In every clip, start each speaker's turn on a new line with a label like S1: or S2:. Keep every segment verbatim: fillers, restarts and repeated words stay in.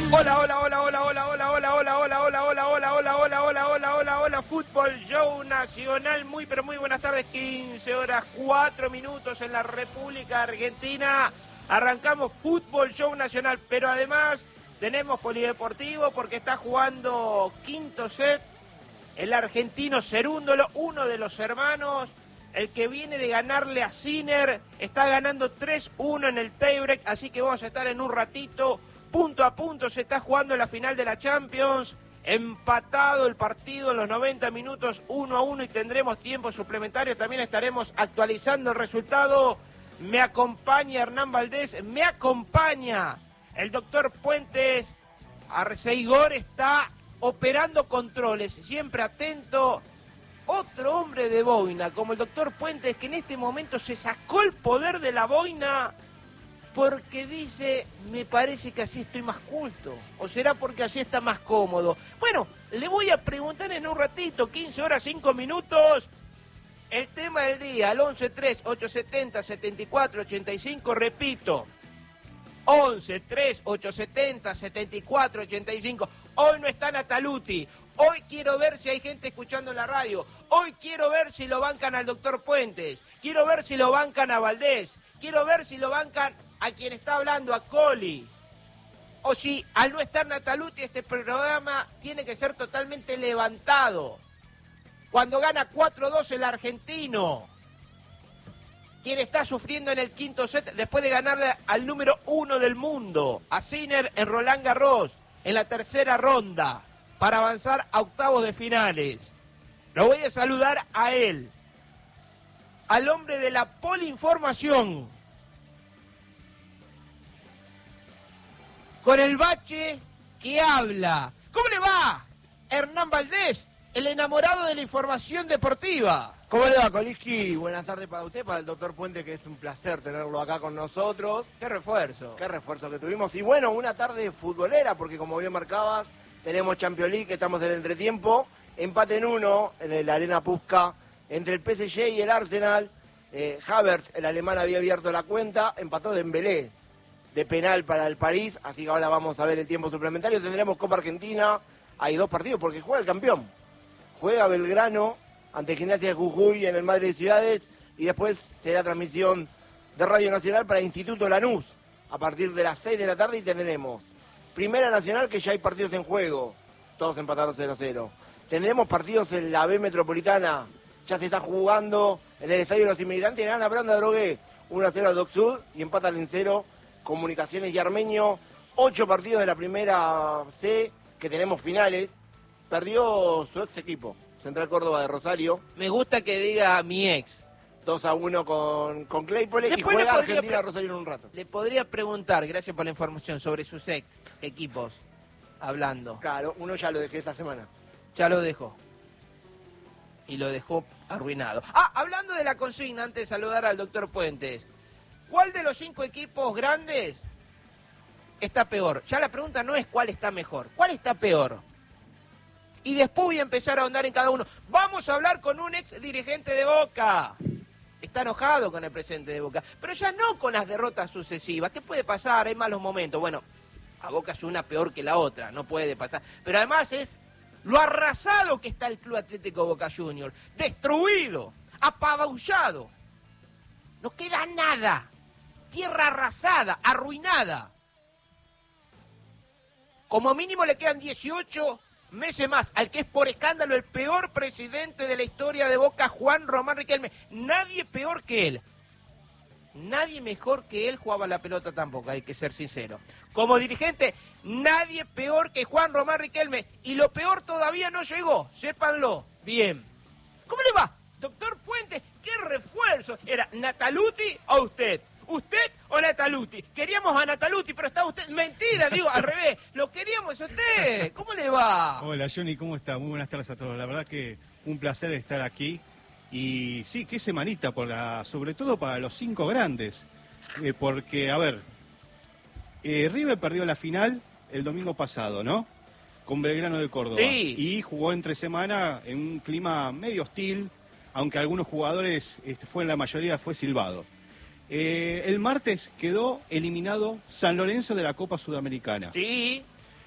S1: Hola, hola, hola, hola, hola, hola, hola, hola, hola, hola, hola, hola, hola, hola, hola, hola, hola, hola, Fútbol Show Nacional, muy pero muy buenas tardes, quince horas, cuatro minutos en la República Argentina. Arrancamos Fútbol Show Nacional, pero además tenemos polideportivo porque está jugando quinto set el argentino Cerúndolo, uno de los hermanos, el que viene de ganarle a Sinner, está ganando tres uno en el tiebreak, así que vamos a estar en un ratito. Punto a punto se está jugando la final de la Champions, empatado el partido en los noventa minutos, uno a uno, y tendremos tiempo suplementario. También estaremos actualizando el resultado. Me acompaña Hernán Valdés, me acompaña el doctor Puentes. Arceigor está operando controles, siempre atento. Otro hombre de boina, como el doctor Puentes, que en este momento se sacó el poder de la boina porque dice, me parece que así estoy más culto, o será porque así está más cómodo. Bueno, le voy a preguntar en un ratito, quince horas, cinco minutos, el tema del día, al once tres ocho setenta setenta y cuatro ochenta y cinco, repito, once tres ocho setenta setenta y cuatro ochenta y cinco. Hoy no está Nataluti, hoy quiero ver si hay gente escuchando la radio, hoy quiero ver si lo bancan al doctor Puentes, quiero ver si lo bancan a Valdés, quiero ver si lo bancan a quien está hablando, a Coli. O si al no estar Nataluti, este programa tiene que ser totalmente levantado. Cuando gana cuatro dos el argentino, quien está sufriendo en el quinto set después de ganarle al número uno del mundo, a Sinner en Roland Garros, en la tercera ronda, para avanzar a octavos de finales. Lo voy a saludar a él, al hombre de la polinformación, con el bache que habla. ¿Cómo le va, Hernán Valdés, el enamorado de la información deportiva?
S2: ¿Cómo le va, Coliski? Buenas tardes para usted, para el doctor Puente, que es un placer tenerlo acá con nosotros.
S1: ¡Qué refuerzo!
S2: Qué refuerzo que tuvimos. Y bueno, una tarde futbolera, porque como bien marcabas, tenemos Champions League, estamos en el entretiempo. Empate en uno en la Arena Puska entre el P S G y el Arsenal. Eh, Havertz, el alemán, había abierto la cuenta, empató Dembélé de penal para el París, así que ahora vamos a ver el tiempo suplementario. Tendremos Copa Argentina, hay dos partidos porque juega el campeón. Juega Belgrano ante Gimnasia de Jujuy en el Madre de Ciudades, y después será transmisión de Radio Nacional para Instituto Lanús a partir de las seis de la tarde, y tendremos Primera Nacional, que ya hay partidos en juego, todos empatados cero a cero. Tendremos partidos en la B Metropolitana, ya se está jugando en el Estadio de los Inmigrantes, gana Branda Drogué uno a cero al Doc Sud y empatan en cero Comunicaciones y Armenio. Ocho partidos de la Primera C, que tenemos finales. Perdió su ex equipo, Central Córdoba de Rosario.
S1: Me gusta que diga mi ex.
S2: dos a uno con, con Claypole, y juega Argentina Rosario en un rato.
S1: Le podría preguntar, gracias por la información, sobre sus ex equipos, hablando.
S2: Claro, uno ya lo dejé esta semana.
S1: Ya lo dejó. Y lo dejó arruinado. Ah, hablando de la consigna, antes de saludar al doctor Puentes, ¿cuál de los cinco equipos grandes está peor? Ya la pregunta no es cuál está mejor, ¿cuál está peor? Y después voy a empezar a ahondar en cada uno. Vamos a hablar con un ex dirigente de Boca. Está enojado con el presidente de Boca, pero ya no con las derrotas sucesivas. ¿Qué puede pasar? Hay malos momentos. Bueno, a Boca es una peor que la otra, no puede pasar. Pero además es lo arrasado que está el Club Atlético Boca Juniors. Destruido, apabullado. No queda nada. Tierra arrasada, arruinada. Como mínimo le quedan dieciocho meses más al que es por escándalo el peor presidente de la historia de Boca, Juan Román Riquelme. Nadie peor que él. Nadie mejor que él jugaba la pelota tampoco, hay que ser sincero. Como dirigente, nadie peor que Juan Román Riquelme. Y lo peor todavía no llegó, sépanlo bien. ¿Cómo le va, doctor Puentes? ¿Qué refuerzo? ¿Era Nataluti o usted? ¿Usted o Nataluti? Queríamos a Nataluti, pero está usted. Mentira, digo, al revés. Lo queríamos a usted. ¿Cómo le va?
S3: Hola, Johnny, ¿cómo está? Muy buenas tardes a todos. La verdad que un placer estar aquí. Y sí, qué semanita, por la, sobre todo para los cinco grandes. Eh, porque, a ver, eh, River perdió la final el domingo pasado, ¿no? Con Belgrano de Córdoba.
S1: Sí.
S3: Y jugó entre semana en un clima medio hostil, aunque algunos jugadores, este, fue la mayoría fue silbado. Eh, el martes quedó eliminado San Lorenzo de la Copa Sudamericana.
S1: Sí.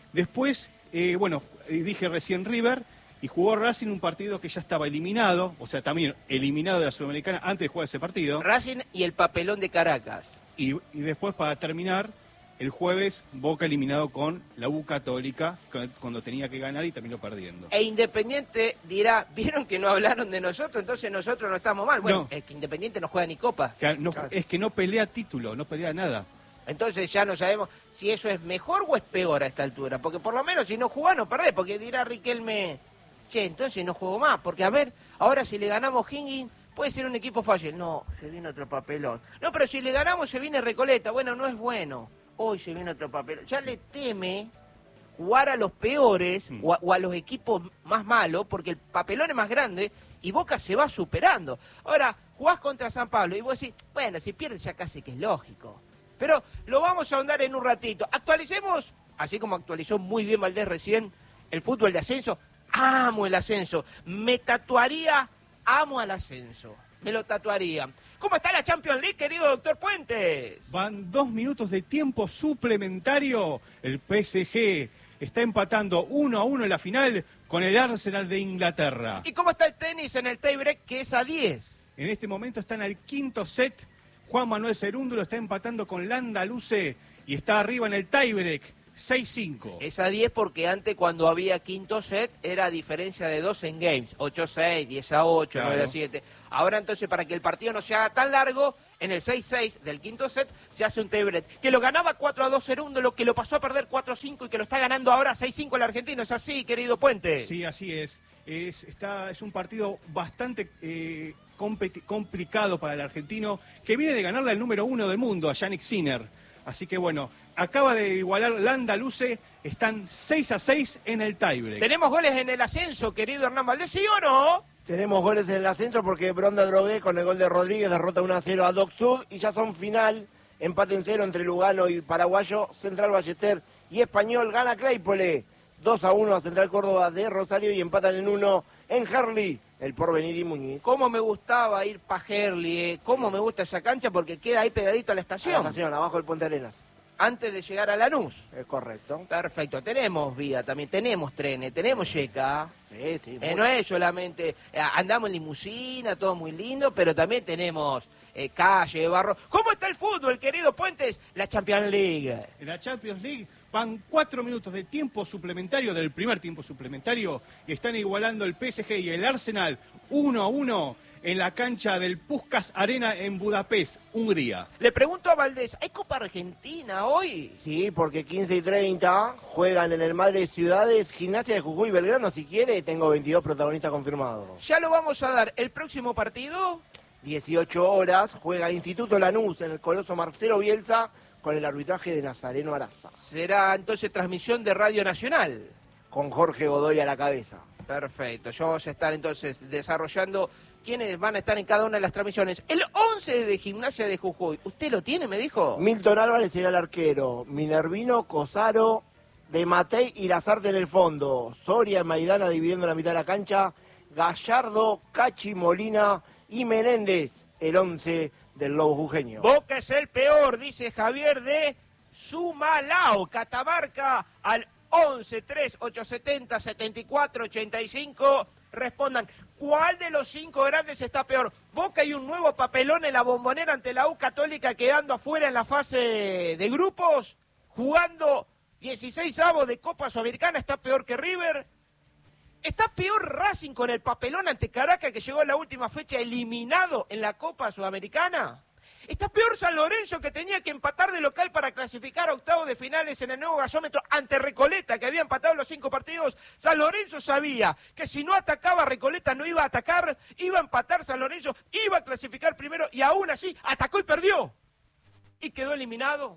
S3: Después, eh, bueno, dije recién River, y jugó Racing un partido que ya estaba eliminado, o sea, también eliminado de la Sudamericana antes de jugar ese partido.
S1: Racing y el papelón de Caracas.
S3: Y, y después, para terminar, el jueves, Boca eliminado con la U Católica, cuando tenía que ganar y terminó perdiendo.
S1: E Independiente dirá, ¿vieron que no hablaron de nosotros? Entonces nosotros no estamos mal. Bueno,
S3: No.
S1: es que Independiente no juega ni copa.
S3: Que no, es que no pelea título, no pelea nada.
S1: Entonces ya no sabemos si eso es mejor o es peor a esta altura. Porque por lo menos si no jugás no perdés. Porque dirá Riquelme, che, entonces no juego más. Porque a ver, ahora si le ganamos Higgins, puede ser un equipo fácil. No, se viene otro papelón. No, pero si le ganamos se viene Recoleta. Bueno, no es bueno. Hoy se viene otro papelón. Ya le teme jugar a los peores mm. o, a, o a los equipos más malos, porque el papelón es más grande y Boca se va superando. Ahora, jugás contra San Pablo y vos decís, bueno, si pierdes ya casi que es lógico. Pero lo vamos a ahondar en un ratito. Actualicemos, así como actualizó muy bien Valdés recién, el fútbol de ascenso. Amo el ascenso. Me tatuaría, amo al ascenso. Me lo tatuaría. ¿Cómo está la Champions League, querido doctor Puentes?
S3: Van dos minutos de tiempo suplementario. El P S G está empatando uno a uno en la final con el Arsenal de Inglaterra.
S1: ¿Y cómo está el tenis en el tiebreak, que es a diez?
S3: En este momento están al quinto set. Juan Manuel Cerúndulo está empatando con Landa Luce y está arriba en el tiebreak. seis cinco.
S1: Es a diez porque antes cuando había quinto set era diferencia de dos en games. ocho a seis, diez a ocho, claro. nueve a siete. Ahora entonces para que el partido no sea tan largo, en el seis seis del quinto set se hace un tiebreak. Que lo ganaba cuatro a dos Cerúndolo, que lo pasó a perder cuatro a cinco y que lo está ganando ahora seis cinco el argentino. ¿Es así, querido Puente?
S3: Sí, así es. Es, está, es un partido bastante eh, complicado para el argentino, que viene de ganarle al número uno del mundo, a Yannick Sinner. Así que bueno, acaba de igualar Landa Luce, están seis a seis en el tiebreak.
S1: ¿Tenemos goles en el ascenso, querido Hernán Valdés, sí o no?
S2: Tenemos goles en el ascenso porque Bronda Drogué con el gol de Rodríguez derrota uno a cero a Doc Sud y ya son final, empate en cero entre Lugano y Paraguayo, Central Ballester y Español, gana Claypole dos a uno a Central Córdoba de Rosario y empatan en uno en Herli, el Porvenir y Muñiz.
S1: Cómo me gustaba ir pa' Herli, eh. Cómo me gusta esa cancha porque queda ahí pegadito a la estación.
S2: A la estación, abajo del Puente Arenas.
S1: Antes de llegar a Lanús.
S2: Es correcto.
S1: Perfecto, tenemos vía también, tenemos trenes, tenemos yeca.
S2: Sí, sí.
S1: Eh, no es solamente, eh, andamos en limusina, todo muy lindo, pero también tenemos eh, calle, barro. ¿Cómo está el fútbol, querido Puentes? La Champions League.
S3: En la Champions League van cuatro minutos de tiempo suplementario, del primer tiempo suplementario, y están igualando el P S G y el Arsenal uno a uno. En la cancha del Puskás Arena en Budapest, Hungría.
S1: Le pregunto a Valdés, ¿hay Copa Argentina hoy?
S2: Sí, porque quince y treinta juegan en el Madre de Ciudades, Gimnasia de Jujuy y Belgrano. Si quiere, tengo veintidós protagonistas confirmados.
S1: ¿Ya lo vamos a dar el próximo partido?
S2: dieciocho horas, juega Instituto Lanús en el Coloso Marcelo Bielsa con el arbitraje de Nazareno Araza.
S1: Será entonces transmisión de Radio Nacional.
S2: Con Jorge Godoy a la cabeza.
S1: Perfecto, ya vamos a estar entonces desarrollando quiénes van a estar en cada una de las transmisiones. El once de Gimnasia de Jujuy, ¿usted lo tiene, me dijo?
S2: Milton Álvarez será el arquero, Minervino, Cosaro, De Matei y Lazarte en el fondo, Soria y Maidana dividiendo la mitad de la cancha, Gallardo, Cachi, Molina y Menéndez, el once del Lobo Jujeño.
S1: Boca es el peor, dice Javier de Sumalao, Catamarca, al once tres ocho setenta setenta y cuatro ochenta y cinco. Respondan, ¿cuál de los cinco grandes está peor? Boca y un nuevo papelón en la Bombonera ante la U Católica, quedando afuera en la fase de grupos, jugando dieciséis avos de Copa Sudamericana, está peor que River. Está peor Racing con el papelón ante Caracas, que llegó a la última fecha eliminado en la Copa Sudamericana. Está peor San Lorenzo, que tenía que empatar de local para clasificar a octavos de finales en el nuevo gasómetro ante Recoleta, que había empatado los cinco partidos. San Lorenzo sabía que si no atacaba Recoleta no iba a atacar, iba a empatar San Lorenzo, iba a clasificar primero y aún así atacó y perdió. Y quedó eliminado.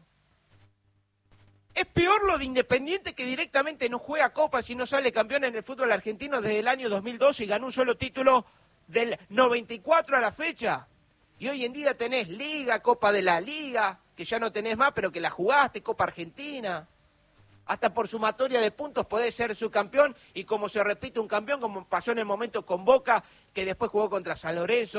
S1: Es peor lo de Independiente, que directamente no juega Copas y no sale campeón en el fútbol argentino desde el año dos mil doce y ganó un solo título del noventa y cuatro a la fecha. Y hoy en día tenés Liga, Copa de la Liga, que ya no tenés más, pero que la jugaste, Copa Argentina. Hasta por sumatoria de puntos podés ser subcampeón, y como se repite un campeón, como pasó en el momento con Boca, que después jugó contra San Lorenzo,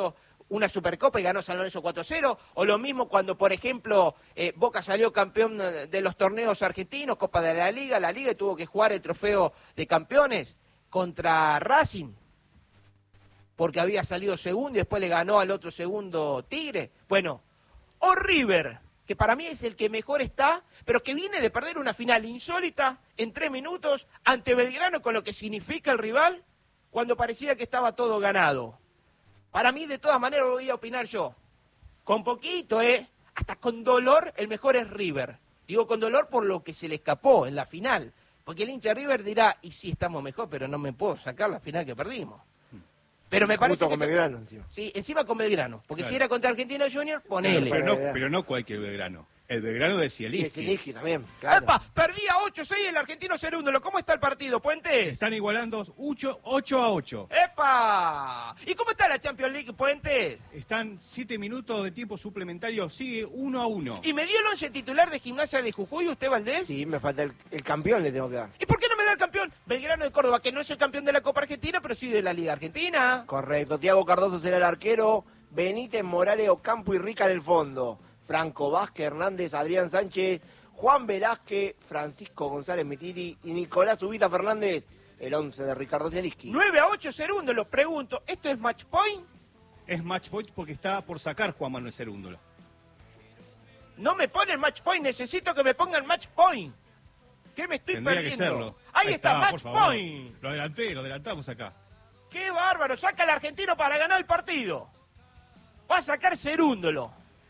S1: una Supercopa y ganó San Lorenzo cuatro a cero, o lo mismo cuando, por ejemplo, eh, Boca salió campeón de los torneos argentinos, Copa de la Liga, la Liga, y tuvo que jugar el trofeo de campeones contra Racing, porque había salido segundo y después le ganó al otro segundo Tigre. Bueno, o River, que para mí es el que mejor está, pero que viene de perder una final insólita en tres minutos ante Belgrano, con lo que significa el rival, cuando parecía que estaba todo ganado. Para mí, de todas maneras, voy a opinar yo. Con poquito, ¿eh? Hasta con dolor, el mejor es River. Digo con dolor por lo que se le escapó en la final. Porque el hincha de River dirá, y sí, estamos mejor, pero no me puedo sacar la final que perdimos. Pero me parece
S2: Justo
S1: que
S2: con Belgrano, encima.
S1: Sí, encima con Belgrano. Porque
S3: Claro.
S1: si era contra Argentino Junior, ponele.
S3: Pero no, pero no cualquier Belgrano. El Belgrano de
S2: Y
S3: Zielinski.
S2: Zielinski también, claro.
S1: ¡Epa! Perdía ocho a seis el Argentino Cerúndolo. ¿Cómo está el partido, Puente?
S3: Están igualando ocho a ocho.
S1: ¡Epa! ¿Y cómo está la Champions League, Puentes?
S3: Están siete minutos de tiempo suplementario. Sigue uno a uno.
S1: ¿Y me dio el once titular de Gimnasia de Jujuy, usted, Valdés?
S2: Sí, me falta el, el campeón, le tengo que dar.
S1: ¿Y por qué no me da el campeón? Belgrano de Córdoba, que no es el campeón de la Copa Argentina, pero sí de la Liga Argentina.
S2: Correcto. Tiago Cardoso será el arquero. Benítez, Morales, Ocampo y Rica en el fondo. Franco Vázquez, Hernández, Adrián Sánchez, Juan Velázquez, Francisco González Mitiri y Nicolás Ubita Fernández. El once de Ricardo Zielinski.
S1: nueve a ocho segundos, los pregunto. ¿Esto es match point?
S3: Es match point porque está por sacar Juan Manuel Cerúndolo.
S1: No me ponen match point, necesito que me pongan match point. ¿Qué me estoy
S3: Tendría
S1: perdiendo?
S3: que serlo.
S1: Ahí, está,
S3: por
S1: match
S3: favor.
S1: point.
S3: Lo adelanté, lo adelantamos acá.
S1: ¡Qué bárbaro! Saca el argentino para ganar el partido. Va a sacar Cerúndolo.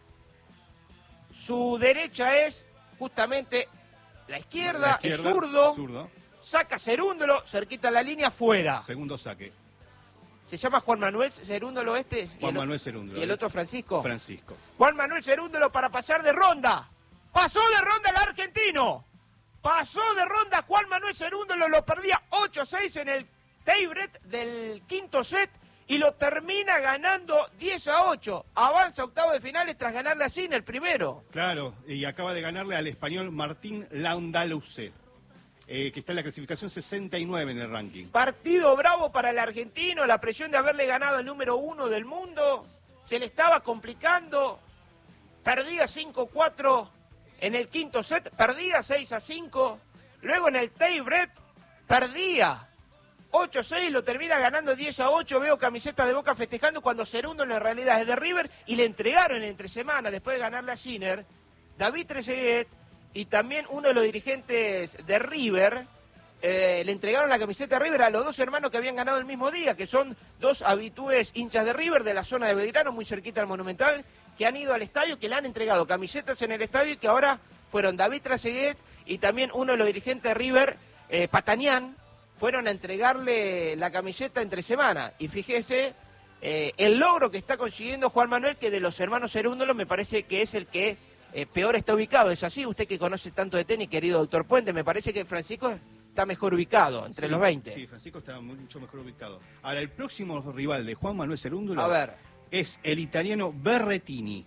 S1: Su derecha es justamente la izquierda,
S3: La izquierda,
S1: el zurdo.
S3: zurdo.
S1: Saca Cerúndolo, cerquita la línea, fuera.
S3: Segundo saque.
S1: ¿Se llama Juan Manuel Cerúndolo este? ¿Y
S3: Juan
S1: el
S3: Manuel
S1: otro-
S3: Cerúndolo.
S1: ¿Y el otro Francisco?
S3: Francisco.
S1: Juan Manuel Cerúndolo para pasar de ronda. Pasó de ronda el argentino. Pasó de ronda Juan Manuel Cerúndolo, lo perdía ocho a seis en el tiebreak del quinto set y lo termina ganando diez a ocho. Avanza a octavo de finales tras ganarle a Sinner el primero.
S3: Claro, y acaba de ganarle al español Martín Laundaluce, eh, que está en la clasificación sesenta y nueve en el ranking.
S1: Partido bravo para el argentino, la presión de haberle ganado el número uno del mundo. Se le estaba complicando. Perdía cinco a cuatro en el quinto set, perdía seis a cinco. Luego en el tiebreak perdía ocho a seis, lo termina ganando diez a ocho. Veo camiseta de Boca festejando cuando Cerúndolo en realidad es de River y le entregaron entre semana, después de ganarle a Sinner, David Trezeguet y también uno de los dirigentes de River, eh, le entregaron la camiseta de River a los dos hermanos que habían ganado el mismo día, que son dos habitués hinchas de River de la zona de Belgrano, muy cerquita al Monumental, que han ido al estadio, que le han entregado camisetas en el estadio y que ahora fueron David Trezeguet y también uno de los dirigentes de River, eh, Patanián, fueron a entregarle la camiseta entre semana. Y fíjese eh, el logro que está consiguiendo Juan Manuel, que de los hermanos Cerúndolo me parece que es el que eh, peor está ubicado. ¿Es así? Usted que conoce tanto de tenis, querido doctor Puente, me parece que Francisco está mejor ubicado, entre
S3: Sí,
S1: los veinte.
S3: Sí, Francisco está mucho mejor ubicado. Ahora, el próximo rival de Juan Manuel Cerúndolo
S1: A ver,
S3: es el italiano Berrettini.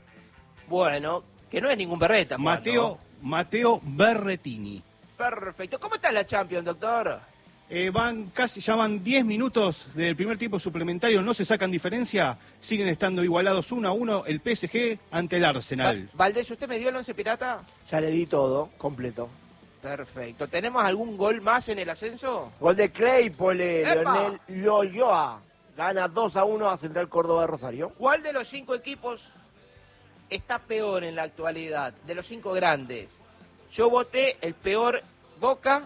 S1: bueno, que no es ningún berreta. Juan,
S3: Mateo, Mateo Berrettini.
S1: ¿no? Perfecto. ¿Cómo está la Champions, doctor?
S3: Eh, van casi, ya van diez minutos del primer tiempo suplementario, no se sacan diferencia, siguen estando igualados uno a uno el P S G ante el Arsenal.
S1: Va- Valdés, ¿usted me dio el once pirata?
S2: Ya le di todo, completo.
S1: Perfecto. ¿Tenemos algún gol más en el ascenso?
S2: Gol de Claypole,
S1: ¡Epa!
S2: Leonel Loyoa. Gana dos a uno a Central Córdoba de Rosario.
S1: ¿Cuál de los cinco equipos está peor en la actualidad? De los cinco grandes. Yo voté el peor Boca,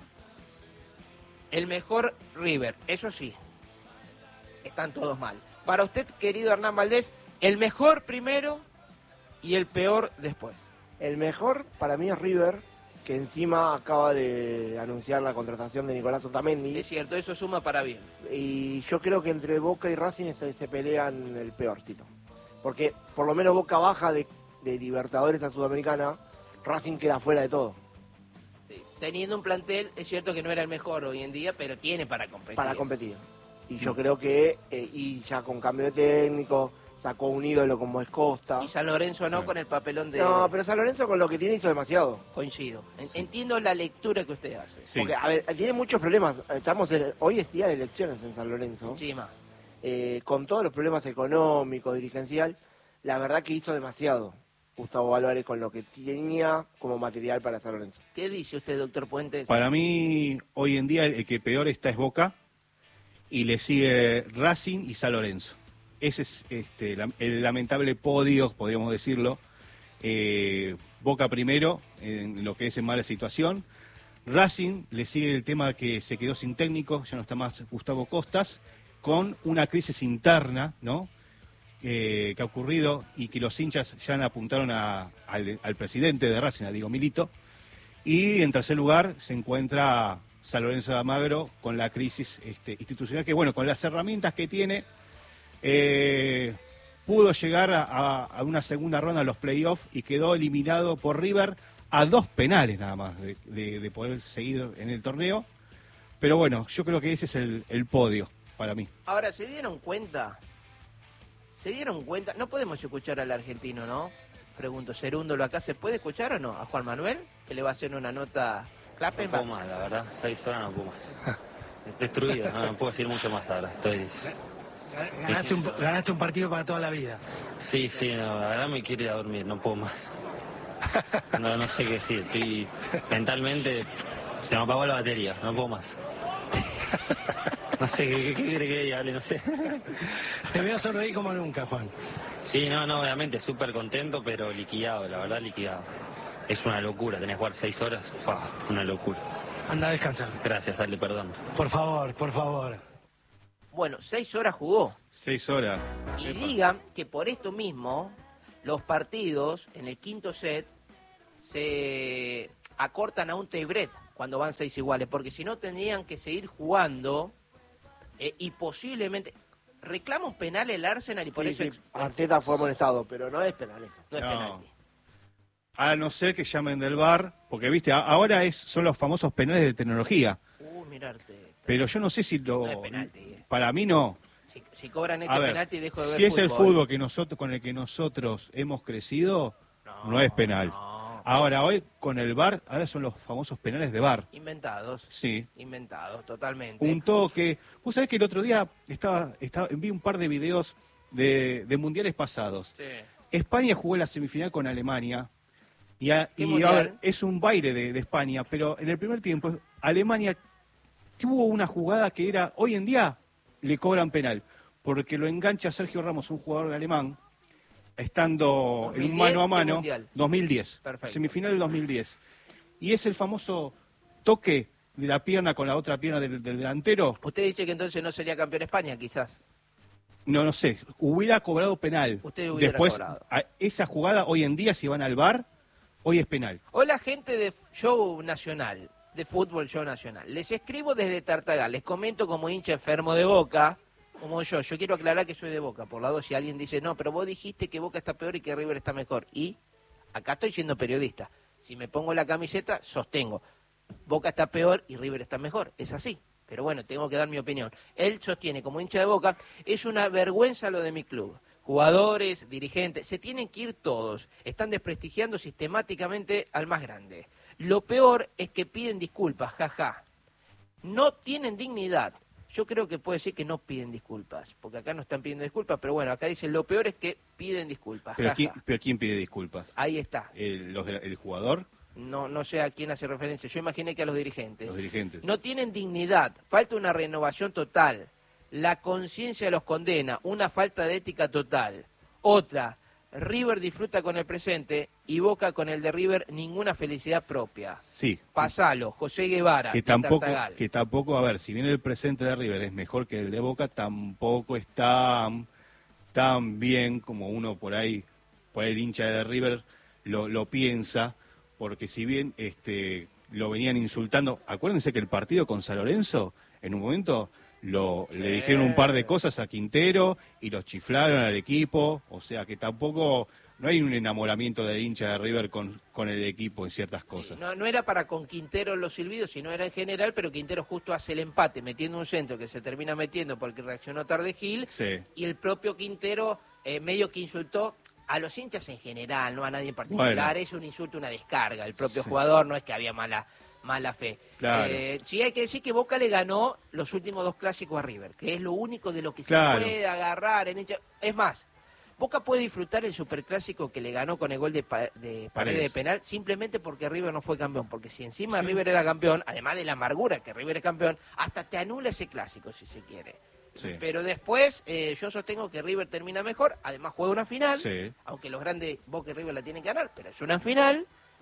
S1: el mejor River. Eso sí, están todos mal. Para usted, querido Hernán Valdés, el mejor primero y el peor después.
S2: El mejor para mí es River, que encima acaba de anunciar la contratación de Nicolás Otamendi.
S1: Es cierto, eso suma para bien.
S2: Y yo creo que entre Boca y Racing se, se pelean el peorcito. Porque por lo menos Boca baja de, de Libertadores a Sudamericana, Racing queda fuera de todo.
S1: Sí. Teniendo un plantel, es cierto que no era el mejor hoy en día, pero tiene para competir.
S2: Para competir. Y yo creo que, eh, y ya con cambio de técnico, sacó un ídolo como es Costa.
S1: Y San Lorenzo no,
S3: Sí.
S1: con el papelón de...
S2: No, pero San Lorenzo con lo que tiene hizo demasiado.
S1: Coincido. En- Entiendo la lectura que usted hace.
S3: Sí.
S2: Porque, a ver, tiene muchos problemas. Estamos en- hoy es día de elecciones en San Lorenzo.
S1: Encima.
S2: eh, con todos los problemas económicos, dirigencial, la verdad que hizo demasiado Gustavo Álvarez con lo que tenía como material para San Lorenzo.
S1: ¿Qué dice usted, doctor Puentes?
S3: Para mí, hoy en día, el que peor está es Boca, y le sigue Racing y San Lorenzo. Ese es este, la, el lamentable podio, podríamos decirlo. Eh, Boca primero, en lo que es en mala situación. Racing le sigue el tema que se quedó sin técnico, ya no está más Gustavo Costas, con una crisis interna, ¿no? Eh, que ha ocurrido y que los hinchas ya apuntaron a, al, al presidente de Racing, a Diego Milito. Y en tercer lugar se encuentra San Lorenzo de Almagro con la crisis este, institucional, que bueno, con las herramientas que tiene, eh, pudo llegar a, a, a una segunda ronda de los playoffs y quedó eliminado por River a dos penales nada más de, de, de poder seguir en el torneo. Pero bueno, yo creo que ese es el, el podio para mí.
S1: Ahora, ¿se dieron cuenta? ¿Se dieron cuenta? No podemos escuchar al argentino, ¿no? Pregunto, Cerúndolo acá, ¿se puede escuchar o no? A Juan Manuel, que le va a hacer una nota...
S4: No puedo más, la verdad, seis horas no puedo más. Estoy destruido, no, no puedo decir mucho más ahora, estoy...
S5: Ganaste un, ganaste un partido para toda la vida.
S4: Sí, sí, no, la verdad me quiero ir a dormir, no puedo más. No, no sé qué decir, estoy... Mentalmente se me apagó la batería, no puedo más. No sé, ¿qué, qué, qué quiere que diga? No sé.
S5: Te veo sonreír como nunca, Juan.
S4: Sí, no, no, obviamente, súper contento, pero liquidado, la verdad, liquidado. Es una locura, tenés que jugar seis horas, ¡wow! Una locura.
S5: Anda a descansar.
S4: Gracias, Ale, perdón.
S5: Por favor, por favor.
S1: Bueno, seis horas jugó.
S3: Seis horas.
S1: Y digan que por esto mismo, los partidos en el quinto set se acortan a un tie-break cuando van seis iguales, porque si no tendrían que seguir jugando eh, y posiblemente... Reclama un penal el Arsenal y por
S2: Sí,
S1: eso...
S2: sí,
S1: ex-
S2: Arteta fue amonestado, pero no es penal eso.
S1: No es
S3: No.
S1: penalti.
S3: A no ser que llamen del V A R, porque viste, a- ahora es, son los famosos penales de tecnología.
S1: Uh, mirarte.
S3: Pero yo no sé si lo...
S1: No es penalti. eh.
S3: Para mí no.
S1: Si, si cobran este
S3: A ver,
S1: penalti dejo de ver
S3: si es el
S1: fútbol.
S3: fútbol que nosotros, con el que nosotros hemos crecido, no, es penal.
S1: no.
S3: Ahora, hoy con el V A R, ahora son los famosos penales de V A R.
S1: Inventados.
S3: Sí.
S1: Inventados, totalmente.
S3: Un toque. Vos sabés que el otro día estaba, estaba, vi un par de videos de, de mundiales pasados.
S1: Sí.
S3: España jugó la semifinal con Alemania. Y, a-
S1: ¿Qué
S3: y
S1: mundial?
S3: a ver, es un baile de, de España, pero en el primer tiempo Alemania tuvo una jugada que era, hoy en día le cobran penal, porque lo engancha Sergio Ramos, un jugador alemán, estando en un
S1: ¿dos mil diez?
S3: mano a
S1: ¿Qué
S3: mano,
S1: mundial?
S3: dos mil diez,
S1: Perfecto.
S3: semifinal del dos mil diez. Y es el famoso toque de la pierna con la otra pierna del, del delantero.
S1: Usted dice que entonces no sería campeón España, quizás.
S3: No, no sé, hubiera cobrado penal.
S1: Usted hubiera
S3: Después,
S1: cobrado.
S3: a- esa jugada hoy en día, si van al V A R, hoy es penal.
S1: Hola, gente de Show Nacional, de Fútbol Show Nacional. Les escribo desde Tartagal, les comento como hincha enfermo de Boca, como yo. Yo quiero aclarar que soy de Boca, por lado si alguien dice, no, pero vos dijiste que Boca está peor y que River está mejor. Y acá estoy siendo periodista. Si me pongo la camiseta, sostengo. Boca está peor y River está mejor. Es así. Pero bueno, tengo que dar mi opinión. Él sostiene, como hincha de Boca, es una vergüenza lo de mi club. Jugadores, dirigentes, se tienen que ir todos. Están desprestigiando sistemáticamente al más grande. Lo peor es que piden disculpas, jaja. No tienen dignidad. Yo creo que puede decir que no piden disculpas, porque acá no están pidiendo disculpas, pero bueno, acá dicen lo peor es que piden disculpas,
S3: Pero
S1: jaja.
S3: ¿quién, pero ¿quién pide disculpas?
S1: Ahí está.
S3: ¿El, los de- el jugador?
S1: No, no sé a quién hace referencia. Yo imaginé que a los dirigentes.
S3: Los dirigentes.
S1: No tienen dignidad, falta una renovación total. La conciencia los condena, una falta de ética total. Otra, River disfruta con el presente y Boca con el de River ninguna felicidad propia.
S3: Sí.
S1: Pasalo, José Guevara,
S3: Que
S1: de
S3: tampoco,
S1: Tartagal.
S3: que tampoco, a ver, si bien el presente de River es mejor que el de Boca, tampoco está tan bien como uno por ahí, por ahí el hincha de River lo, lo piensa, porque si bien este lo venían insultando, acuérdense que el partido con San Lorenzo, en un momento lo, le dijeron un par de cosas a Quintero y los chiflaron al equipo, o sea que tampoco, no hay un enamoramiento del hincha de River con, con el equipo en ciertas
S1: Sí,
S3: cosas.
S1: no, no era para con Quintero los silbidos, sino era en general, pero Quintero justo hace el empate, metiendo un centro que se termina metiendo porque reaccionó tarde Gil,
S3: Sí.
S1: y el propio Quintero eh, medio que insultó a los hinchas en general, no a nadie en particular,
S3: Bueno.
S1: es un insulto, una descarga, el propio
S3: Sí.
S1: jugador, no es que había mala mala fe.
S3: Claro.
S1: Eh, sí hay que decir que Boca le ganó los últimos dos clásicos a River, que es lo único de lo que
S3: Claro.
S1: se puede agarrar. En hincha- Es más, Boca puede disfrutar el superclásico que le ganó con el gol de, pa de Paredes
S3: Paredes.
S1: de penal simplemente porque River no fue campeón. Porque si encima
S3: Sí.
S1: River era campeón, además de la amargura que River es campeón, hasta te anula ese clásico si se quiere.
S3: Sí.
S1: Pero después eh, yo sostengo que River termina mejor, además juega una final,
S3: Sí.
S1: aunque los grandes Boca y River la tienen que ganar, pero es una final.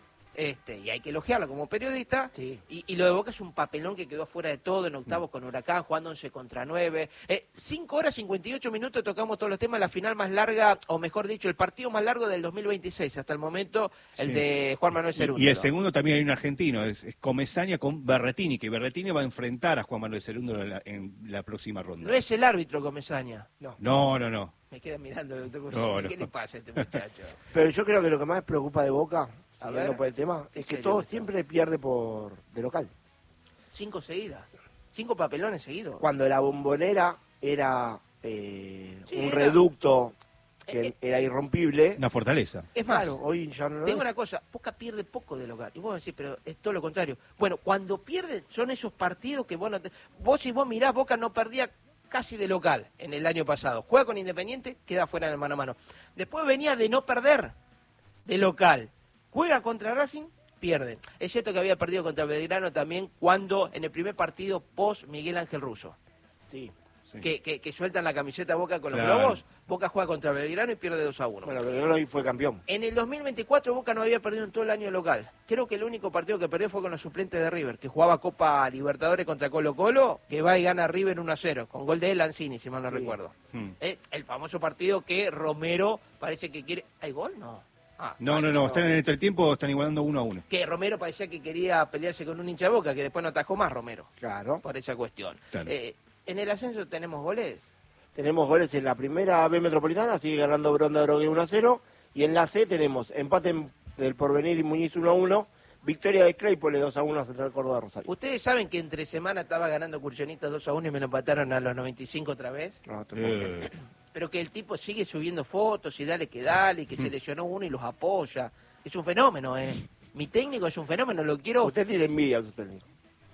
S1: Este, y hay que elogiarlo como periodista.
S2: Sí.
S1: Y, y lo de Boca es un papelón que quedó fuera de todo en octavos con Huracán, jugando once contra nueve. Eh, cinco horas cincuenta y ocho minutos tocamos todos los temas. La final más larga, o mejor dicho, el partido más largo del dos mil veintiséis. Hasta el momento, el
S3: Sí.
S1: de Juan Manuel
S3: Y,
S1: Cerúndolo.
S3: y el segundo también hay un argentino, es, es Comesaña con Berretini, que Berretini va a enfrentar a Juan Manuel Cerúndolo en la, en la próxima ronda.
S1: No es el árbitro Comesaña.
S2: No.
S3: No, no, no.
S1: Me queda mirando. doctor
S3: No, no.
S1: ¿Qué le pasa a este muchacho?
S2: Pero yo creo que lo que más preocupa de Boca,
S1: A
S2: siguiendo
S1: ver.
S2: por el tema, es que
S1: serio,
S2: todo
S1: Gustavo?
S2: siempre pierde por de local.
S1: Cinco seguidas. Cinco papelones seguidos.
S2: Cuando la Bombonera era eh,
S1: Sí,
S2: un
S1: era-
S2: reducto que
S1: Eh, eh.
S2: era irrompible,
S3: Una fortaleza.
S1: Es más,
S2: claro, hoy ya no lo
S1: tengo
S2: es.
S1: una cosa, Boca pierde poco de local. Y vos decís, pero es todo lo contrario. Bueno, cuando pierde son esos partidos que vos no te... Vos si vos mirás, Boca no perdía casi de local en el año pasado. Juega con Independiente, queda fuera en el mano a mano. Después venía de no perder de local. Juega contra Racing, pierde. Es cierto que había perdido contra Belgrano también cuando en el primer partido post Miguel Ángel Russo.
S2: Sí.
S3: Sí.
S1: Que, que, que sueltan la camiseta Boca con los
S3: Claro.
S1: globos. Boca juega contra Belgrano y pierde dos a uno.
S2: Bueno, pero hoy fue campeón.
S1: En el dos mil veinticuatro Boca no había perdido en todo el año local. Creo que el único partido que perdió fue con los suplentes de River, que jugaba Copa Libertadores contra Colo Colo, que va y gana River uno a cero, con gol de Lanzini, si mal no
S2: Sí.
S1: recuerdo.
S3: Hmm.
S1: Eh, el famoso partido que Romero parece que quiere... ¿Hay gol? No. Ah,
S3: No, no, no, están en el entretiempo, están igualando uno a uno.
S1: Que Romero parecía que quería pelearse con un hincha de Boca, que después no atajó más Romero,
S2: Claro.
S1: por esa cuestión.
S3: Claro.
S1: Eh, en el ascenso tenemos goles.
S2: Tenemos goles en la primera B Metropolitana, sigue ganando Bronda Drogué uno a cero. Y en la C tenemos empate en- del Porvenir y Muñiz uno a uno. Victoria de Claypole dos a uno a Central Córdoba Rosario.
S1: Ustedes saben que entre semana estaba ganando Cursionistas dos a uno y me lo empataron a los noventa y cinco otra vez.
S2: No, te puedo creer.
S3: Eh,
S1: Pero que el tipo sigue subiendo fotos y dale que dale, y que se lesionó uno y los apoya. Es un fenómeno, ¿eh? Mi técnico es un fenómeno, lo quiero...
S2: Usted tiene envidia, su técnico.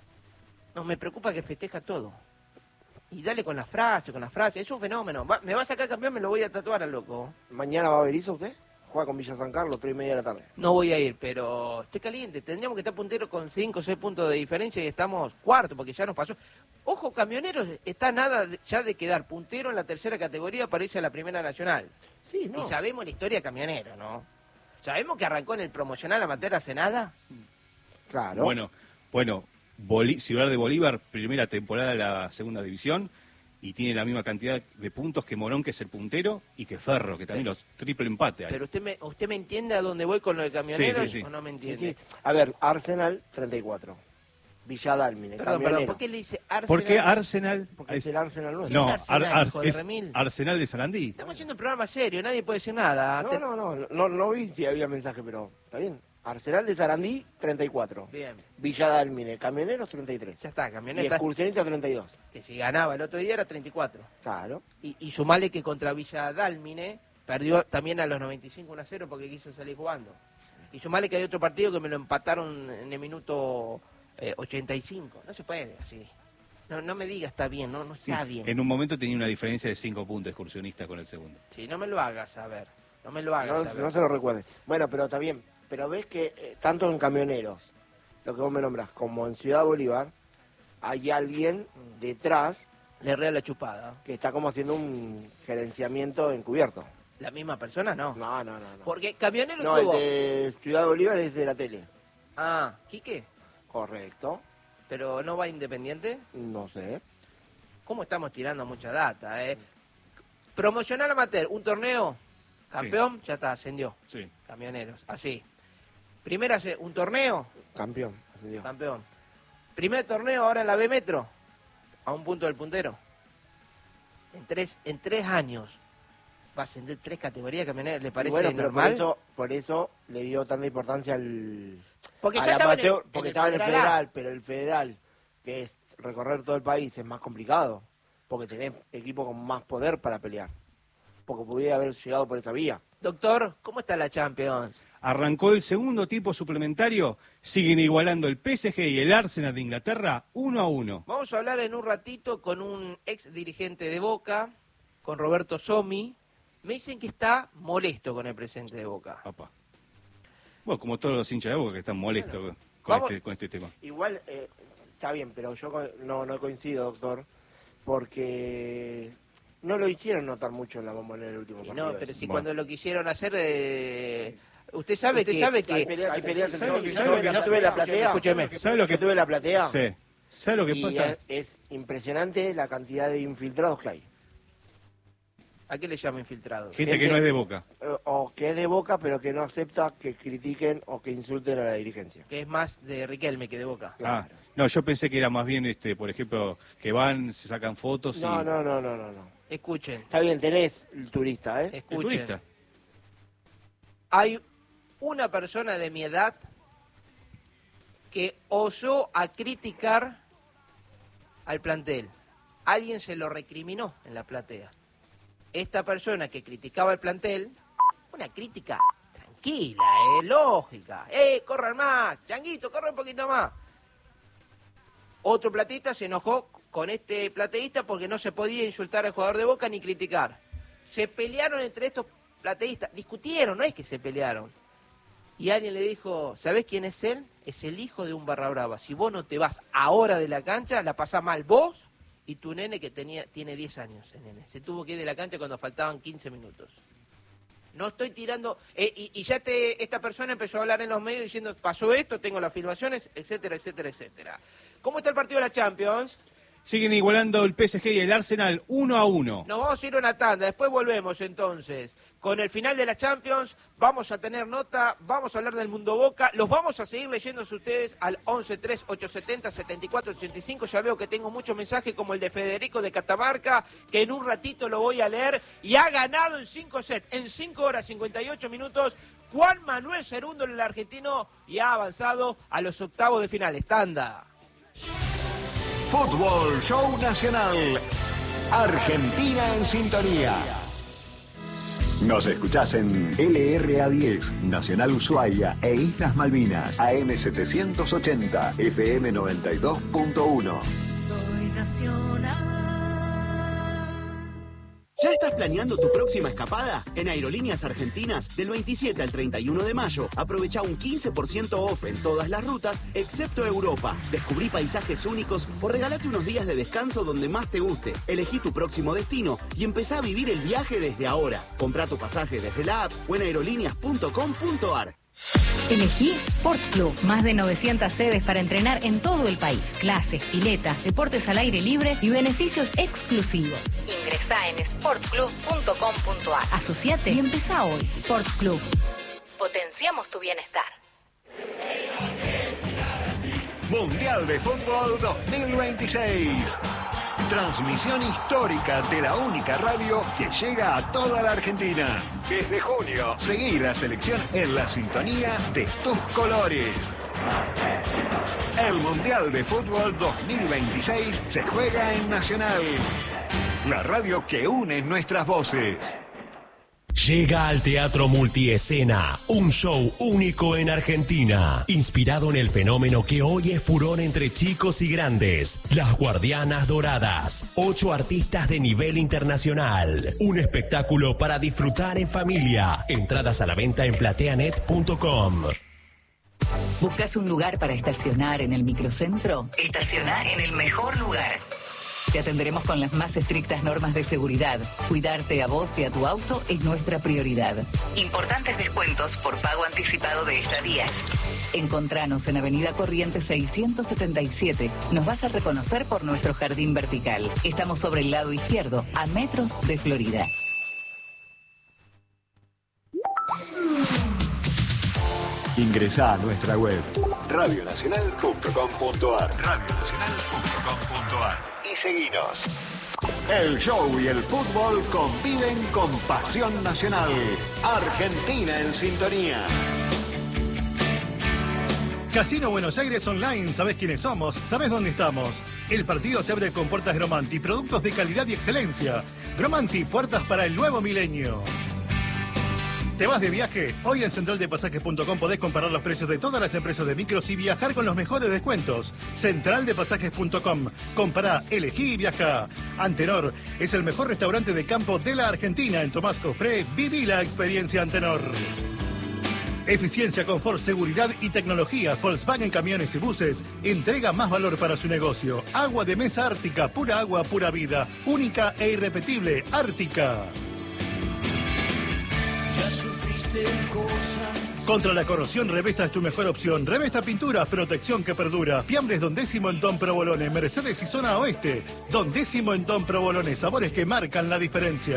S1: No, me preocupa que festeja todo. Y dale con la frase, con la frase, es un fenómeno. Va- me va a sacar campeón, me lo voy a tatuar al loco.
S2: ¿Mañana va a ver eso usted? Juega con Villa San Carlos, tres y media de la tarde.
S1: No voy a ir, pero estoy caliente. Tendríamos que estar punteros con cinco o seis puntos de diferencia y estamos cuarto, porque ya nos pasó. Ojo, Camioneros está nada de- ya de quedar puntero en la tercera categoría para irse a la primera nacional.
S2: Sí, no.
S1: Y sabemos la historia de Camionero, ¿no? Sabemos que arrancó en el promocional amateur hace nada.
S2: Claro.
S3: Bueno, bueno, Bolí- Ciudad de Bolívar, primera temporada de la segunda división, y tiene la misma cantidad de puntos que Morón, que es el puntero, y que Ferro, que también los triple empate. hay.
S1: Pero usted me, usted me entiende a dónde voy con lo de Camioneros
S3: Sí, sí, sí.
S1: o no me
S2: Sí,
S1: entiende.
S2: sí. A ver, Arsenal treinta y cuatro. Villa Dálmine,
S1: Perdón, perdón,
S2: Camionero.
S1: ¿por qué le dice Arsenal?
S3: ¿Por qué Arsenal?
S2: Porque es
S3: es-
S2: el Arsenal nuestro.
S3: no,
S1: es Arsenal,
S3: Ar- Ar-
S1: hijo de
S3: es
S1: remil?
S3: Arsenal de Sarandí.
S1: Estamos haciendo un programa serio, nadie puede decir nada. Te-
S2: No, no, no, no, no vi si había mensaje, pero está bien. Arsenal de Sarandí, treinta y cuatro.
S1: Bien,
S2: Villa Dálmine, Camioneros, treinta y tres.
S1: ya está,
S2: Y
S1: Camioneta,
S2: Excursionista, treinta y dos.
S1: que si ganaba el otro día era treinta y cuatro.
S2: Claro.
S1: Y, y sumale que contra Villa Dálmine perdió también a los noventa y cinco uno a cero porque quiso salir jugando. Y sumale que hay otro partido que me lo empataron en el minuto eh, ochenta y cinco. No se puede así. No, no me diga está bien, no, no
S3: Sí,
S1: está bien.
S3: en un momento tenía una diferencia de cinco puntos excursionista con el segundo.
S1: Sí, no me lo hagas saber. No me lo hagas
S2: No,
S1: saber.
S2: no se lo recuerde. Bueno, pero está bien. Pero ves que eh, tanto en Camioneros, lo que vos me nombras, como en Ciudad Bolívar, hay alguien detrás
S1: Le rea la chupada.
S2: que está como haciendo un gerenciamiento encubierto.
S1: ¿La misma persona? No.
S2: No, no, no. No,
S1: Porque Camionero
S2: no el
S1: tuvo...
S2: de Ciudad Bolívar es de la tele.
S1: Ah, ¿Quique?
S2: Correcto.
S1: ¿Pero no va Independiente?
S2: No sé.
S1: ¿Cómo estamos tirando mucha data, eh? Promocional amateur, un torneo, campeón, ya está, ascendió.
S3: Sí.
S1: Camioneros, así. Primera, se- un torneo,
S2: Campeón. ascendió.
S1: campeón. Primer torneo ahora en la B Metro, a un punto del puntero. En tres, en tres años va a ascender tres categorías camioneros, ¿le
S2: Y
S1: parece
S2: bueno, pero por
S1: normal?
S2: eso, por eso le dio tanta importancia al,
S1: Porque
S2: al
S1: ya estaba en el-
S2: amateur,
S1: en
S2: porque
S1: el
S2: estaba en el
S1: Federal A.
S2: federal, pero el federal, que es recorrer todo el país, es más complicado, porque tenés equipo con más poder para pelear, porque pudiera haber llegado por esa vía.
S1: Doctor, ¿cómo está la Champions?
S3: Arrancó el segundo tiempo suplementario, siguen igualando el P S G y el Arsenal de Inglaterra uno a uno.
S1: Vamos a hablar en un ratito con un ex dirigente de Boca, con Roberto Somi. Me dicen que está molesto con el presidente de Boca.
S3: Papá. Bueno, como todos los hinchas de Boca que están molestos
S2: Bueno,
S3: con,
S1: vamos...
S3: este, con este tema.
S2: Igual, eh, está bien, pero yo co- no, no coincido, doctor, porque no lo hicieron notar mucho en la Bombonera el último
S1: Y
S2: partido.
S1: no, pero si
S3: Bueno.
S1: cuando lo quisieron hacer, eh, usted sabe
S2: Usted
S1: que...
S2: sabe
S1: que
S2: hay peleas, hay peleas
S3: ¿sabe
S2: entre
S3: lo que-
S2: yo,
S3: sabe lo que
S2: yo
S3: pasa?
S2: tuve la platea,
S1: Escúcheme.
S3: ¿Sabe lo
S2: yo
S3: que
S2: tuve la platea,
S3: Sí. ¿Sabe lo que
S2: y
S3: pasa?
S2: es, es impresionante la cantidad de infiltrados que hay.
S1: ¿A qué le llama infiltrado?
S3: Gente
S2: gente-
S3: que no es de Boca.
S2: Eh, O que es de Boca, pero que no acepta que critiquen o que insulten a la dirigencia.
S1: Que es más de Riquelme que de Boca.
S3: Ah, no, yo pensé que era más bien, este, por ejemplo, que van, se sacan fotos y...
S2: No, no, no, no, no, no.
S1: Escuchen,
S2: Está bien, tenés el turista, ¿eh?
S3: El
S1: escuchen.
S3: turista.
S1: Hay una persona de mi edad que osó a criticar al plantel. Alguien se lo recriminó en la platea. Esta persona que criticaba el plantel, una crítica tranquila, eh, lógica. ¡Eh, corran más! ¡Changuito, corre un poquito más! Otro plateísta se enojó con este plateísta porque no se podía insultar al jugador de Boca ni criticar. Se pelearon entre estos plateístas, discutieron, no es que se pelearon. Y alguien le dijo, ¿sabés quién es él? Es el hijo de un barra brava. Si vos no te vas ahora de la cancha, la pasás mal vos y tu nene que tenía tiene diez años. El nene. Se tuvo que ir de la cancha cuando faltaban quince minutos. No estoy tirando... eh, y, y ya te, esta persona empezó a hablar en los medios diciendo, pasó esto, tengo las filmaciones, etcétera, etcétera, etcétera. ¿Cómo está el partido de la Champions?
S3: Siguen igualando el P S G y el Arsenal uno a uno.
S1: Nos vamos a ir a una tanda, después volvemos entonces. Con el final de la Champions vamos a tener nota, vamos a hablar del Mundo Boca, los vamos a seguir leyéndose ustedes al once tres ocho siete cero siete cuatro ocho cinco. Ya veo que tengo muchos mensajes como el de Federico de Catamarca, que en un ratito lo voy a leer, y ha ganado en cinco sets, en cinco horas cincuenta y ocho minutos, Juan Manuel Cerundo, el argentino, y ha avanzado a los octavos de finales. Tanda.
S6: Fútbol Show Nacional. Argentina en sintonía. Nos escuchás en L R A diez, Nacional Ushuaia e Islas Malvinas, A M setecientos ochenta, F M noventa y dos punto uno.
S7: Soy nacional.
S8: ¿Ya estás planeando tu próxima escapada? En Aerolíneas Argentinas, del veintisiete al treinta y uno de mayo, aprovecha un quince por ciento off en todas las rutas, excepto Europa. Descubrí paisajes únicos o regalate unos días de descanso donde más te guste. Elegí tu próximo destino y empezá a vivir el viaje desde ahora. Comprá tu pasaje desde la app o en aerolíneas punto com punto ar.
S9: Elegí Sport Club, más de novecientas sedes para entrenar en todo el país. Clases, piletas, deportes al aire libre y beneficios exclusivos. Ingresá en sport club punto com punto ar. Asociate y empezá hoy. Sport Club. Potenciamos tu bienestar.
S6: Mundial de Fútbol dos mil veintiséis. Transmisión histórica de la única radio que llega a toda la Argentina. Desde junio, seguí la selección en la sintonía de tus colores. El Mundial de Fútbol dos mil veintiséis se juega en Nacional, la radio que une nuestras voces.
S10: Llega al Teatro Multiescena, un show único en Argentina, inspirado en el fenómeno que hoy es furor entre chicos y grandes, Las Guardianas Doradas, ocho artistas de nivel internacional, un espectáculo para disfrutar en familia, entradas a la venta en plateanet punto com.
S9: ¿Buscas un lugar para estacionar en el microcentro? Estaciona en el mejor lugar. Te atenderemos con las más estrictas normas de seguridad. Cuidarte a vos y a tu auto es nuestra prioridad. Importantes descuentos por pago anticipado de estadías. Encontranos en Avenida Corrientes seiscientos setenta y siete. Nos vas a reconocer por nuestro jardín vertical. Estamos sobre el lado izquierdo, a metros de Florida.
S6: Ingresá a nuestra web radio nacional punto com punto ar, radio nacional punto com punto ar y seguinos. El show y el fútbol conviven con pasión nacional. Argentina en sintonía.
S11: Casino Buenos Aires Online, ¿sabés quiénes somos? ¿Sabés dónde estamos? El partido se abre con puertas Gromanti, productos de calidad y excelencia. Gromanti, puertas para el nuevo milenio. ¿Te vas de viaje? Hoy en central de pasajes punto com podés comparar los precios de todas las empresas de micros y viajar con los mejores descuentos. central de pasajes punto com. Compará, elegí y viaja. Antenor es el mejor restaurante de campo de la Argentina. En Tomás Cofré, viví la experiencia Antenor. Eficiencia, confort, seguridad y tecnología. Volkswagen Camiones y Buses entrega más valor para su negocio. Agua de mesa Ártica, pura agua, pura vida. Única e irrepetible, Ártica.
S7: Ya sufriste cosas.
S11: Contra la corrosión, Revesta es tu mejor opción. Revesta Pinturas, protección que perdura. Fiambres Don Décimo en Don Provolone. Mercedes y Zona Oeste. Don Décimo en Don Provolone. Sabores que marcan la diferencia.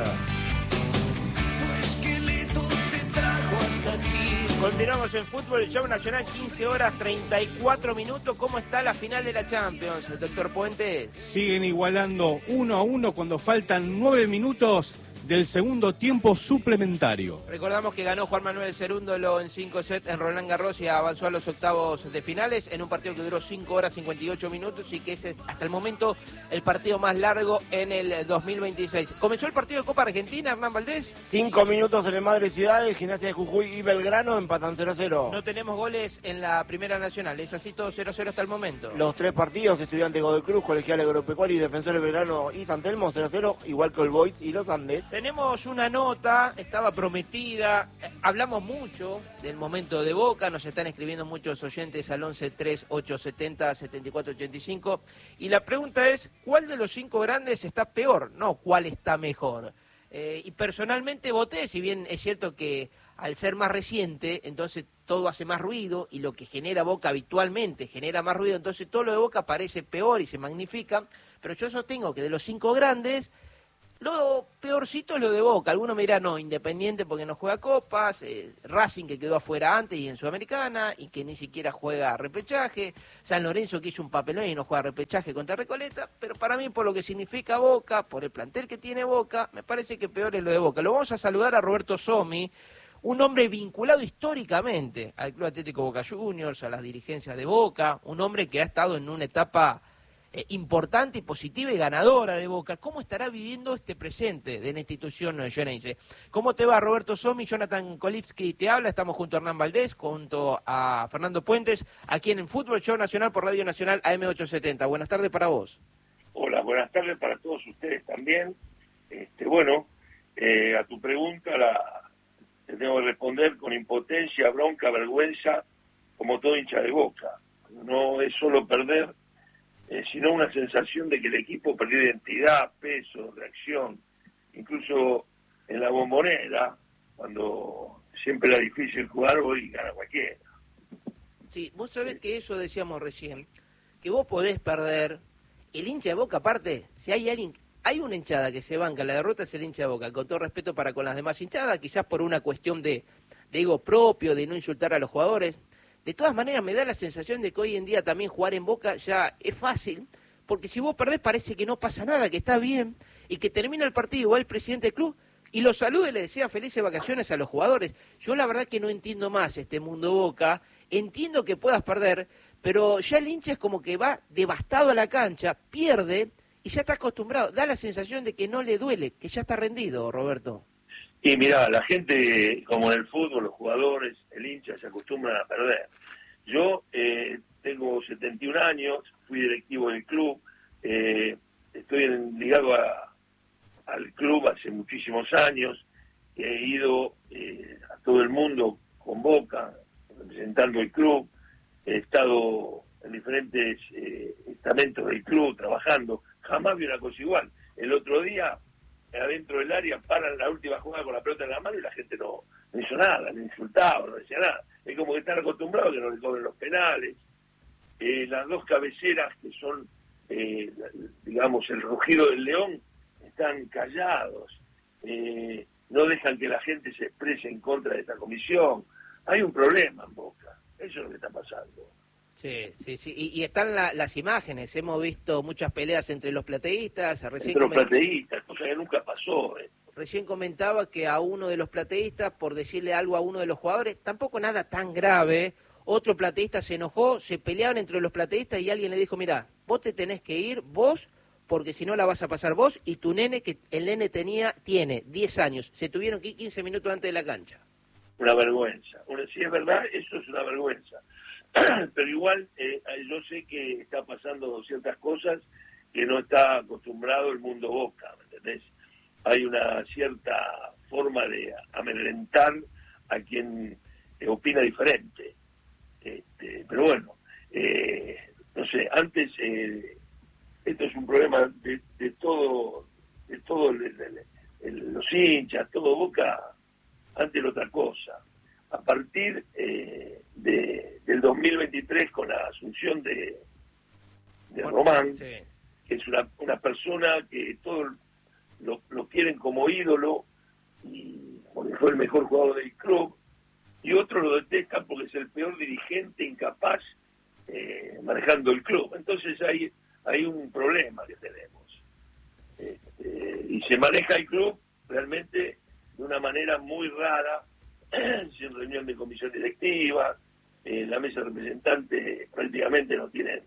S7: Tu esqueleto te trajo hasta aquí.
S1: Continuamos en Fútbol Show Nacional, quince horas treinta y cuatro minutos. ¿Cómo está la final de la Champions, doctor Puentes?
S3: Siguen igualando uno a uno cuando faltan nueve minutos del segundo tiempo suplementario.
S1: Recordamos que ganó Juan Manuel Cerúndolo en cinco sets en Roland Garros y avanzó a los octavos de finales en un partido que duró cinco horas cincuenta y ocho minutos y que es hasta el momento el partido más largo en el dos mil veintiséis. ¿Comenzó el partido de Copa Argentina, Hernán Valdés?
S2: Cinco minutos en el Madre Ciudades, Gimnasia de Jujuy y Belgrano empatan cero a cero.
S1: No tenemos goles en la Primera Nacional, es así todo cero a cero hasta el momento.
S2: Los tres partidos, Estudiantes Godoy Cruz, Colegial Agropecuario y Defensores Belgrano y San Telmo cero a cero, igual que el Boys y los Andes.
S1: Tenemos una nota, estaba prometida, eh, hablamos mucho del momento de Boca, nos están escribiendo muchos oyentes al once tres ocho setenta setenta y cuatro ochenta y cinco y la pregunta es, ¿cuál de los cinco grandes está peor? No, ¿cuál está mejor? Eh, y personalmente voté, si bien es cierto que al ser más reciente, entonces todo hace más ruido y lo que genera Boca habitualmente genera más ruido, entonces todo lo de Boca parece peor y se magnifica, pero yo sostengo que de los cinco grandes, lo peorcito es lo de Boca. Algunos me dirán, no, Independiente porque no juega copas, eh, Racing que quedó afuera antes y en Sudamericana y que ni siquiera juega repechaje, San Lorenzo que hizo un papelón y no juega repechaje contra Recoleta, pero para mí por lo que significa Boca, por el plantel que tiene Boca, me parece que peor es lo de Boca. Lo vamos a saludar a Roberto Somi, un hombre vinculado históricamente al Club Atlético Boca Juniors, a las dirigencias de Boca, un hombre que ha estado en una etapa Eh, importante y positiva y ganadora de Boca. ¿Cómo estará viviendo este presente de la institución xeneize? ¿Cómo te va, Roberto Somi? Jonathan Kolipsky te habla. Estamos junto a Hernán Valdés, junto a Fernando Puentes, aquí en el Fútbol Show Nacional por Radio Nacional A M ochocientos setenta. Buenas tardes para vos.
S12: Hola, buenas tardes para todos ustedes también. Este, bueno, eh, a tu pregunta la te tengo que responder con impotencia, bronca, vergüenza, como todo hincha de Boca. No es solo perder, Eh, sino una sensación de que el equipo perdió identidad, peso, reacción, incluso en la Bombonera, cuando siempre era difícil jugar, hoy gana cualquiera.
S1: Sí, vos sabés que eso decíamos recién, que vos podés perder, el hincha de Boca aparte, si hay alguien, hay una hinchada que se banca, la derrota es el hincha de Boca, con todo respeto para con las demás hinchadas, quizás por una cuestión de, de ego propio, de no insultar a los jugadores. De todas maneras, me da la sensación de que hoy en día también jugar en Boca ya es fácil, porque si vos perdés parece que no pasa nada, que está bien, y que termina el partido, va el presidente del club y los saluda y le desea felices vacaciones a los jugadores. Yo la verdad que no entiendo más este mundo Boca, entiendo que puedas perder, pero ya el hincha es como que va devastado a la cancha, pierde y ya está acostumbrado. Da la sensación de que no le duele, que ya está rendido, Roberto.
S12: Y mirá, la gente, como en el fútbol, los jugadores, el hincha, se acostumbran a perder. Yo eh, tengo setenta y un años, fui directivo del club, eh, estoy en, ligado a, al club hace muchísimos años, he ido eh, a todo el mundo con Boca, representando el club, he estado en diferentes eh, estamentos del club trabajando, jamás vi una cosa igual. El otro día, adentro del área, paran la última jugada con la pelota en la mano y la gente no, no hizo nada, no insultaba, no decía nada. Es como que están acostumbrados a que no le cobren los penales. Eh, las dos cabeceras que son, eh, digamos, el rugido del león, están callados. Eh, no dejan que la gente se exprese en contra de esta comisión. Hay un problema en Boca, eso es lo que está pasando.
S1: Sí, sí, sí. Y, y están la, las imágenes. Hemos visto muchas peleas entre los plateístas. Recién
S12: entre los
S1: coment...
S12: plateístas, cosa que nunca pasó. Eh.
S1: Recién comentaba que a uno de los plateístas, por decirle algo a uno de los jugadores, tampoco nada tan grave, otro plateísta se enojó, se pelearon entre los plateístas y alguien le dijo, mira, vos te tenés que ir, vos, porque si no la vas a pasar vos y tu nene, que el nene tenía, tiene diez años. Se tuvieron que ir quince minutos antes de la cancha.
S12: una vergüenza. Una, si es verdad, eso es una vergüenza. Pero igual eh, yo sé que está pasando ciertas cosas que no está acostumbrado el mundo Boca, ¿me entendés? Hay una cierta forma de amedrentar a quien eh, opina diferente. Este, pero bueno, eh, no sé, antes eh, esto es un problema de, de todo, de todo el, el, el, los hinchas, todo Boca, antes era otra cosa. A partir eh, de, del dos mil veintitrés, con la asunción de, de Román, sí, que es una, una persona que todos lo, lo quieren como ídolo, y porque fue el mejor jugador del club, y otros lo detestan porque es el peor dirigente incapaz eh, manejando el club. Entonces hay, hay un problema que tenemos. Este, y se maneja el club realmente de una manera muy rara, sin reunión de comisión directiva, eh, la mesa de representantes prácticamente no tienen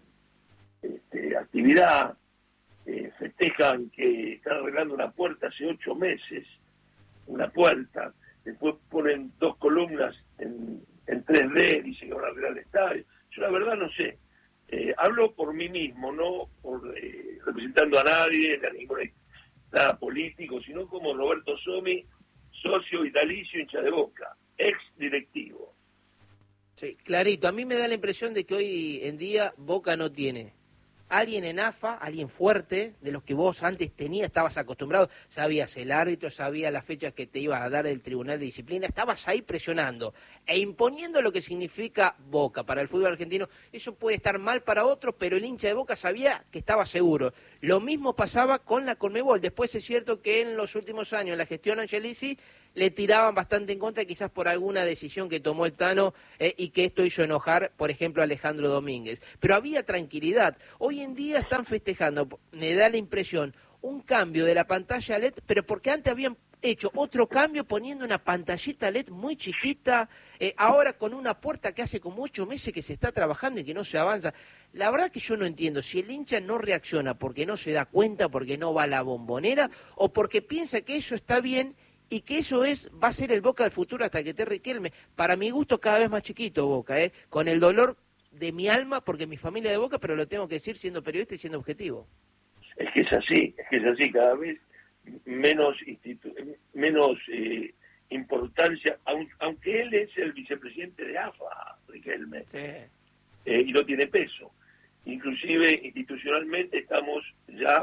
S12: este, actividad, eh, festejan que están arreglando una puerta hace ocho meses, una puerta, después ponen dos columnas en, en tres D, dicen que van a arreglar el estadio. Yo la verdad no sé, eh, hablo por mí mismo, no por eh, representando a nadie, a ningún nada político, sino como Roberto Somi, socio vitalicio, hincha de Boca, ex directivo.
S1: Sí, clarito. A mí me da la impresión de que hoy en día Boca no tiene alguien en A F A, alguien fuerte, de los que vos antes tenías, estabas acostumbrado, sabías el árbitro, sabías las fechas que te iba a dar el Tribunal de Disciplina, estabas ahí presionando e imponiendo lo que significa Boca para el fútbol argentino. Eso puede estar mal para otros, pero el hincha de Boca sabía que estaba seguro. Lo mismo pasaba con la Conmebol. Después es cierto que en los últimos años, en la gestión Angelici, le tiraban bastante en contra, quizás por alguna decisión que tomó el Tano eh, y que esto hizo enojar, por ejemplo, a Alejandro Domínguez. Pero había tranquilidad. Hoy en día están festejando, me da la impresión, un cambio de la pantalla L E D, pero porque antes habían hecho otro cambio poniendo una pantallita L E D muy chiquita, eh, ahora con una puerta que hace como ocho meses que se está trabajando y que no se avanza. La verdad que yo no entiendo si el hincha no reacciona porque no se da cuenta, porque no va a la Bombonera, o porque piensa que eso está bien y que eso es va a ser el Boca del futuro hasta que esté Riquelme. Para mi gusto cada vez más chiquito Boca, ¿eh? Con el dolor de mi alma, porque mi familia de Boca, pero lo tengo que decir siendo periodista y siendo objetivo.
S12: Es que es así, es que es así, cada vez menos institu menos eh, importancia, aun aunque él es el vicepresidente de A F A, Riquelme, sí. eh, y no tiene peso. Inclusive institucionalmente estamos ya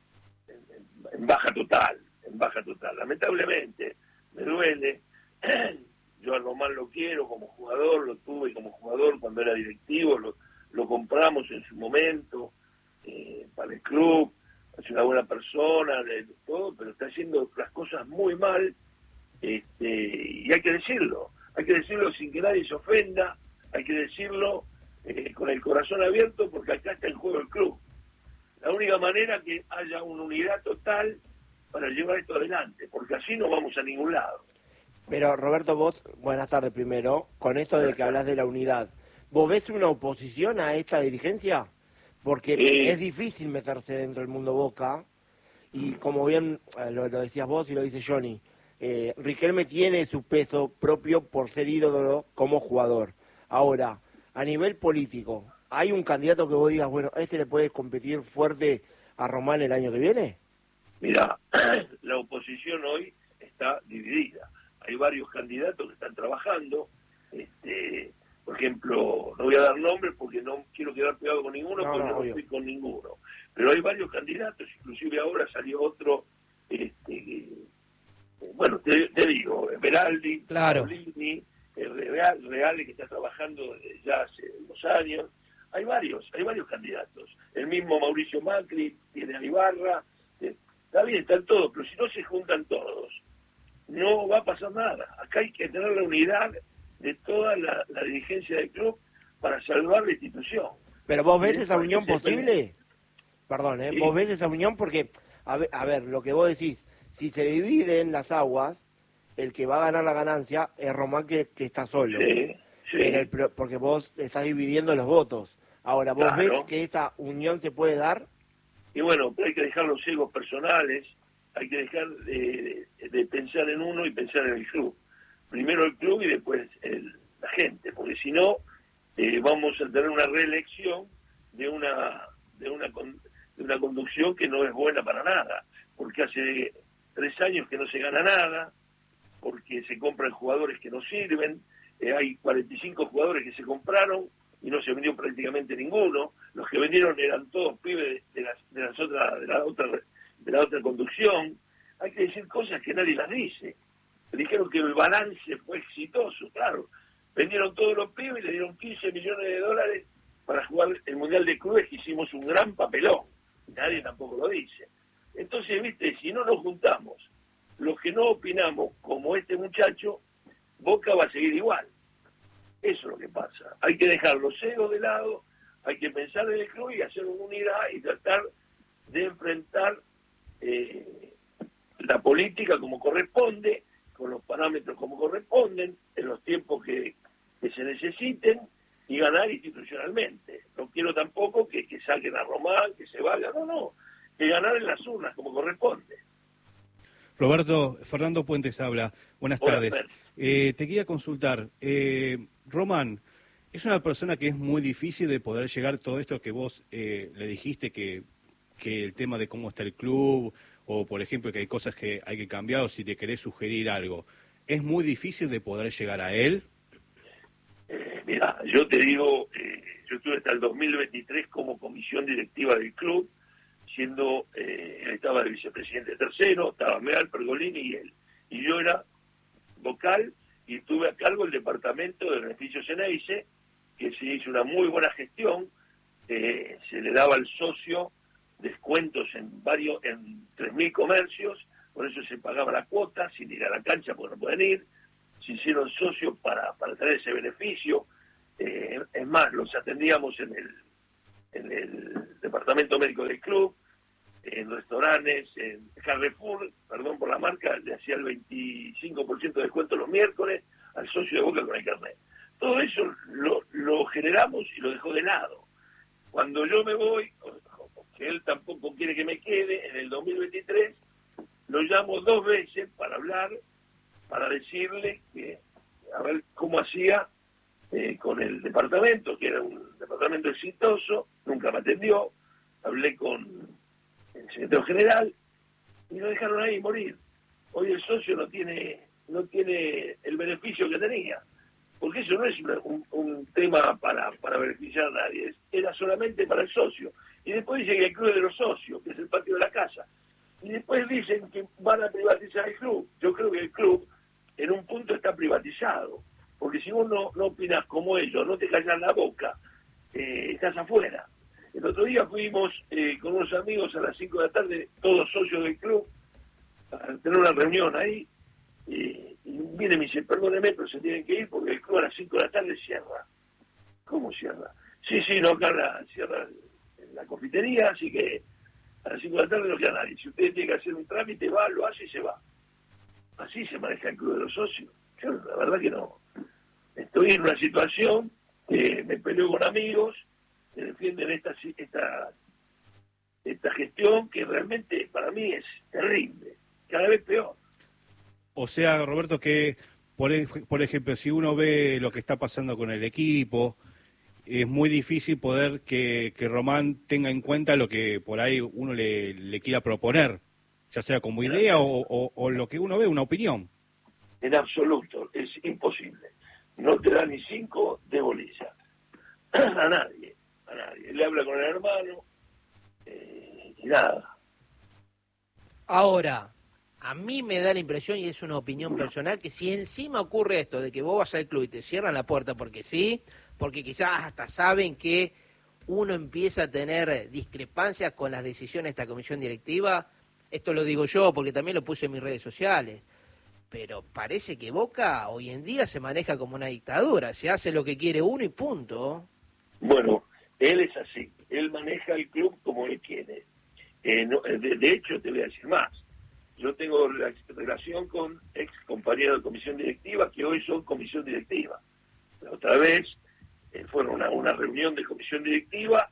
S12: en, en baja total. en baja total. Lamentablemente, me duele, yo a Román lo quiero como jugador, lo tuve como jugador cuando era directivo, lo, lo compramos en su momento eh, para el club, es una buena persona, de, de todo, pero está haciendo las cosas muy mal, este, y hay que decirlo, hay que decirlo sin que nadie se ofenda, hay que decirlo eh, con el corazón abierto, porque acá está en juego el club. La única manera que haya una unidad total para llevar esto adelante, porque así no vamos a ningún lado.
S2: Pero Roberto, vos, buenas tardes primero, con esto de que hablas de la unidad, ¿vos ves una oposición a esta dirigencia? Porque eh, es difícil meterse dentro del mundo Boca, y como bien eh, lo, lo decías vos y lo dice Johnny, eh, Riquelme tiene su peso propio por ser ídolo como jugador. Ahora, a nivel político, ¿hay un candidato que vos digas, bueno, este le puede competir fuerte a Román el año que viene?
S12: Mira, la oposición hoy está dividida. Hay varios candidatos que están trabajando. Este, por ejemplo, no voy a dar nombres porque no quiero quedar pegado con ninguno, no, porque no, no estoy con ninguno. Pero hay varios candidatos, inclusive ahora salió otro, este, bueno, te, te digo, Beraldi,
S1: claro.
S12: Paulini, el Real, Real que está trabajando desde ya hace dos años. Hay varios, hay varios candidatos. El mismo Mauricio Macri tiene a Ibarra. Está bien, están todos, pero si no se juntan todos, no va a pasar nada. Acá hay que tener la unidad de toda la, la dirigencia del club para salvar la institución.
S2: ¿Pero vos ves esa unión posible? Perdón, ¿eh? Sí. ¿Vos ves esa unión? Porque, a ver, a ver, lo que vos decís, si se dividen las aguas, el que va a ganar la ganancia es Román, que, que está solo.
S12: Sí, sí.
S2: En el, porque vos estás dividiendo los votos. Ahora, ¿vos
S12: claro.
S2: ves que esa unión se puede dar?
S12: Y bueno, hay que dejar los egos personales, hay que dejar de, de pensar en uno y pensar en el club. primero el club y después el, la gente, porque si no eh, vamos a tener una reelección de una de una de una conducción que no es buena para nada, porque hace tres años que no se gana nada, porque se compran jugadores que no sirven, eh, hay cuarenta y cinco jugadores que se compraron y no se vendió prácticamente ninguno, los que vendieron eran todos pibes de las de las otras de la otra de la otra conducción. Hay que decir cosas que nadie las dice. Dijeron que el balance fue exitoso, claro. Vendieron todos los pibes y le dieron quince millones de dólares para jugar el Mundial de Clubes, que hicimos un gran papelón. Nadie tampoco lo dice. Entonces, viste, si no nos juntamos, los que no opinamos como este muchacho, Boca va a seguir igual. Eso es lo que pasa. Hay que dejar los egos de lado, hay que pensar en el club y hacer una unidad y tratar de enfrentar eh, la política como corresponde, con los parámetros como corresponden, en los tiempos que, que se necesiten, y ganar institucionalmente. No quiero tampoco que, que saquen a Román, que se vaya, no, no, que ganar en las urnas como corresponde.
S3: Roberto, Fernando Puentes habla. Buenas
S12: Hola,
S3: tardes. Eh, te quería consultar, eh, Román, es una persona que es muy difícil de poder llegar todo esto que vos eh, le dijiste, que, que el tema de cómo está el club, o por ejemplo que hay cosas que hay que cambiar, o si te querés sugerir algo, ¿es muy difícil de poder llegar a él?
S12: Eh, mira, yo te digo, eh, yo estuve hasta el dos mil veintitrés como comisión directiva del club, siendo, eh, él estaba de vicepresidente tercero, estaba Meal, Pergolini y él. Y yo era vocal y tuve a cargo el departamento de beneficios Ceneice, que se hizo una muy buena gestión, eh, se le daba al socio descuentos en varios, en tres mil comercios, por eso se pagaba la cuota sin ir a la cancha porque no pueden ir, se hicieron socios para, para tener ese beneficio, eh, es más, los atendíamos en el, en el departamento médico del club, en restaurantes, en Carrefour, perdón por la marca, le hacía el veinticinco por ciento de descuento los miércoles al socio de Boca con el carnet. Todo eso lo, lo generamos y lo dejó de lado. Cuando yo me voy, que él tampoco quiere que me quede, en el dos mil veintitrés, lo llamo dos veces para hablar, para decirle que a ver cómo hacía eh, con el departamento, que era un departamento exitoso, nunca me atendió, hablé con el secretario general y lo dejaron ahí morir. Hoy el socio no tiene no tiene el beneficio que tenía, porque eso no es un, un tema para, para beneficiar a nadie, era solamente para el socio. Y después dicen que el club es de los socios, que es el patio de la casa. Y después dicen que van a privatizar el club. Yo creo que el club en un punto está privatizado, porque si vos no, no opinas como ellos, no te callas la boca, eh, estás afuera. El otro día fuimos eh, con unos amigos a las cinco de la tarde, todos socios del club, a tener una reunión ahí, eh, y viene y me dice, perdóneme, pero se tienen que ir porque el club a las cinco de la tarde cierra. ¿Cómo cierra? Sí, sí, no, acá la, cierra la confitería, así que a las cinco de la tarde no queda nadie. Si usted tiene que hacer un trámite, va, lo hace y se va. Así se maneja el club de los socios. Yo la verdad que no. Estoy en una situación que me peleo con amigos que defienden esta, esta, esta gestión que realmente para mí es terrible, cada vez peor.
S3: O sea, Roberto, que por, por ejemplo, si uno ve lo que está pasando con el equipo, es muy difícil poder que, que Román tenga en cuenta lo que por ahí uno le, le quiera proponer, ya sea como idea o, o, o lo que uno ve, una opinión.
S12: En absoluto, es imposible. No te da ni cinco de bolilla. A nadie, a nadie. Le habla con el hermano eh, y nada.
S1: Ahora, a mí me da la impresión, y es una opinión personal, que si encima ocurre esto de que vos vas al club y te cierran la puerta porque sí, porque quizás hasta saben que uno empieza a tener discrepancias con las decisiones de esta comisión directiva, esto lo digo yo porque también lo puse en mis redes sociales, pero parece que Boca hoy en día se maneja como una dictadura, se hace lo que quiere uno y punto.
S12: Bueno, él es así, él maneja el club como él quiere. Eh, no, de, de hecho, te voy a decir más. Yo tengo relación con ex compañeros de comisión directiva que hoy son comisión directiva. La otra vez eh, fueron una, una reunión de comisión directiva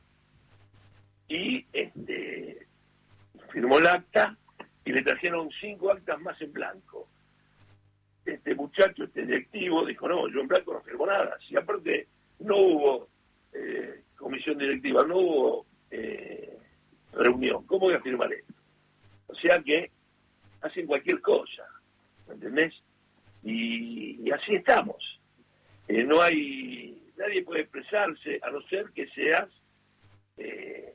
S12: y este, firmó el acta y le trajeron cinco actas más en blanco. este muchacho, este directivo, dijo, no, yo en blanco no firmo nada. Si aparte no hubo eh, comisión directiva, no hubo eh, reunión, ¿cómo voy a firmar esto? O sea que hacen cualquier cosa, ¿me entendés? Y, y así estamos. Eh, no hay, nadie puede expresarse a no ser que seas eh,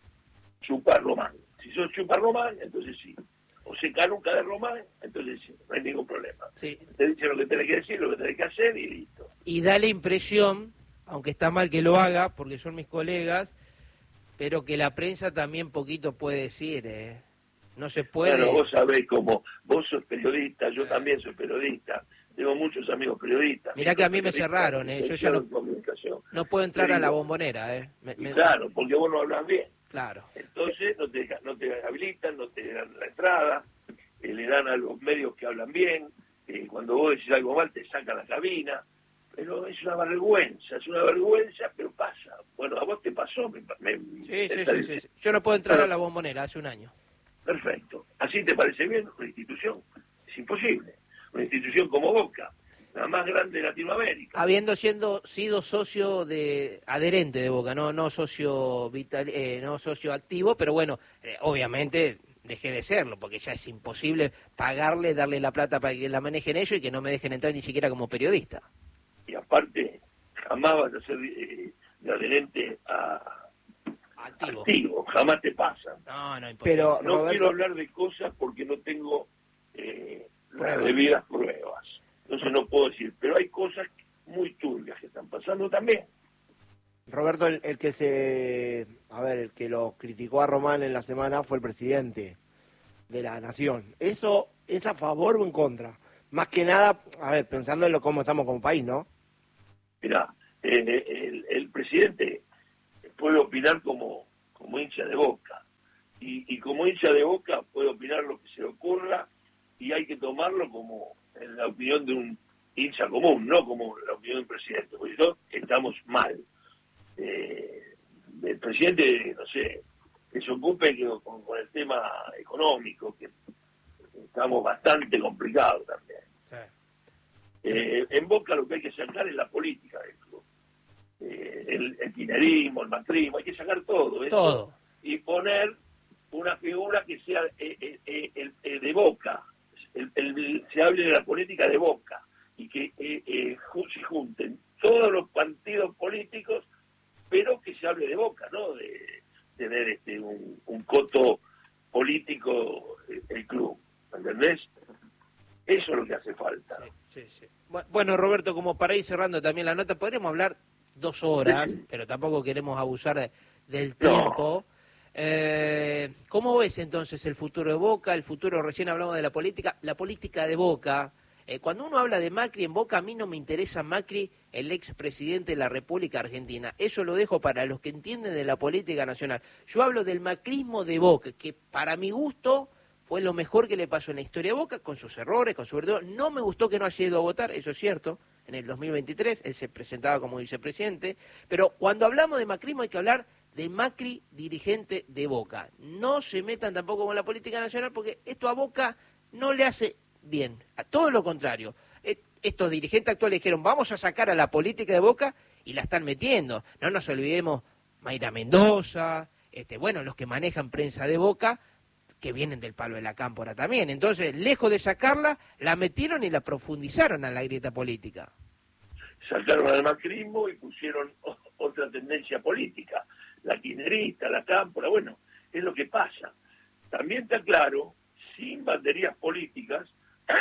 S12: Chupar Román. Si sos Chupar Román, entonces sí. O se canuca de Román, entonces sí, no hay ningún problema.
S1: Sí.
S12: Te dicen lo que tenés que decir, lo que tenés que hacer y listo.
S1: Y da la impresión, aunque está mal que lo haga, porque son mis colegas, pero que la prensa también poquito puede decir, eh. No se puede...
S12: Claro, vos sabés cómo, vos sos periodista, yo también soy periodista, tengo muchos amigos periodistas.
S1: Mirá que a mí me cerraron, eh. Yo ya no, no puedo entrar a la bombonera, eh. Me, me...
S12: Claro, porque vos no hablas bien.
S1: Claro.
S12: Entonces no te, no te habilitan, no te dan la entrada, eh, le dan a los medios que hablan bien, eh, cuando vos decís algo mal te sacan la cabina, pero es una vergüenza, es una vergüenza, pero pasa. Bueno, a vos te pasó. Me, me,
S1: sí, sí, sí, sí, sí. Yo no puedo entrar bueno, a la bombonera hace un año.
S12: Perfecto. ¿Así te parece bien una institución? Es imposible. Una institución como Boca, la más grande de Latinoamérica.
S1: Habiendo siendo sido socio de adherente de Boca, no no socio vital, eh, no socio activo, pero bueno, eh, obviamente dejé de serlo, porque ya es imposible pagarle, darle la plata para que la manejen ellos y que no me dejen entrar ni siquiera como periodista.
S12: Y aparte, jamás vas a ser eh, de adherente a activo. activo, jamás te pasa.
S1: No, no,
S12: imposible. Pero, no Roberto... quiero hablar de cosas porque no tengo eh, las debidas pruebas. Entonces no puedo decir, pero hay cosas muy turbias que están pasando también.
S2: Roberto, el, el que se, a ver, el que lo criticó a Román en la semana fue el presidente de la Nación. ¿Eso es a favor o en contra? Más que nada, a ver, pensando en lo cómo estamos como país, ¿no?
S12: Mirá, eh, el, el presidente puede opinar como, como hincha de Boca. Y, y como hincha de Boca puede opinar lo que se le ocurra y hay que tomarlo como en la opinión de un hincha común, no como la opinión del presidente, porque no estamos mal. Eh, el presidente, no sé, que se ocupe que, con, con el tema económico, que estamos bastante complicados también. Sí. Eh, en Boca lo que hay que sacar es la política del club. Eh, el, el kirchnerismo, el macrismo, hay que sacar todo, eso,
S1: todo
S12: y poner una figura que sea eh, eh, eh, el, el de Boca. El, el, se hable de la política de Boca y que eh, eh, se junten todos los partidos políticos, pero que se hable de Boca, ¿no? De tener este un, un coto político eh, el club, ¿entendés? Eso es lo que hace falta.
S1: Sí, sí, sí. Bueno, Roberto, como para ir cerrando también la nota, podríamos hablar dos horas, sí, pero tampoco queremos abusar de, del tiempo. No. Eh, ¿Cómo ves entonces el futuro de Boca? El futuro, recién hablamos de la política, la política de Boca. Eh, cuando uno habla de Macri en Boca, a mí no me interesa Macri, el expresidente de la República Argentina. Eso lo dejo para los que entienden de la política nacional. Yo hablo del macrismo de Boca, que para mi gusto fue lo mejor que le pasó en la historia de Boca, con sus errores, con su verdad. No me gustó que no haya ido a votar, eso es cierto. En el dos mil veintitrés él se presentaba como vicepresidente. Pero cuando hablamos de macrismo hay que hablar de Macri, dirigente de Boca. No se metan tampoco con la política nacional porque esto a Boca no le hace bien. A todo lo contrario. Estos dirigentes actuales dijeron, vamos a sacar a la política de Boca y la están metiendo. No nos olvidemos Mayra Mendoza, este, bueno, los que manejan prensa de Boca, que vienen del palo de la cámpora también. Entonces, lejos de sacarla, la metieron y la profundizaron a la grieta política.
S12: Sacaron al macrismo y pusieron otra tendencia política. La kirchnerista, la cámpora, bueno, es lo que pasa. También está claro, sin banderías políticas,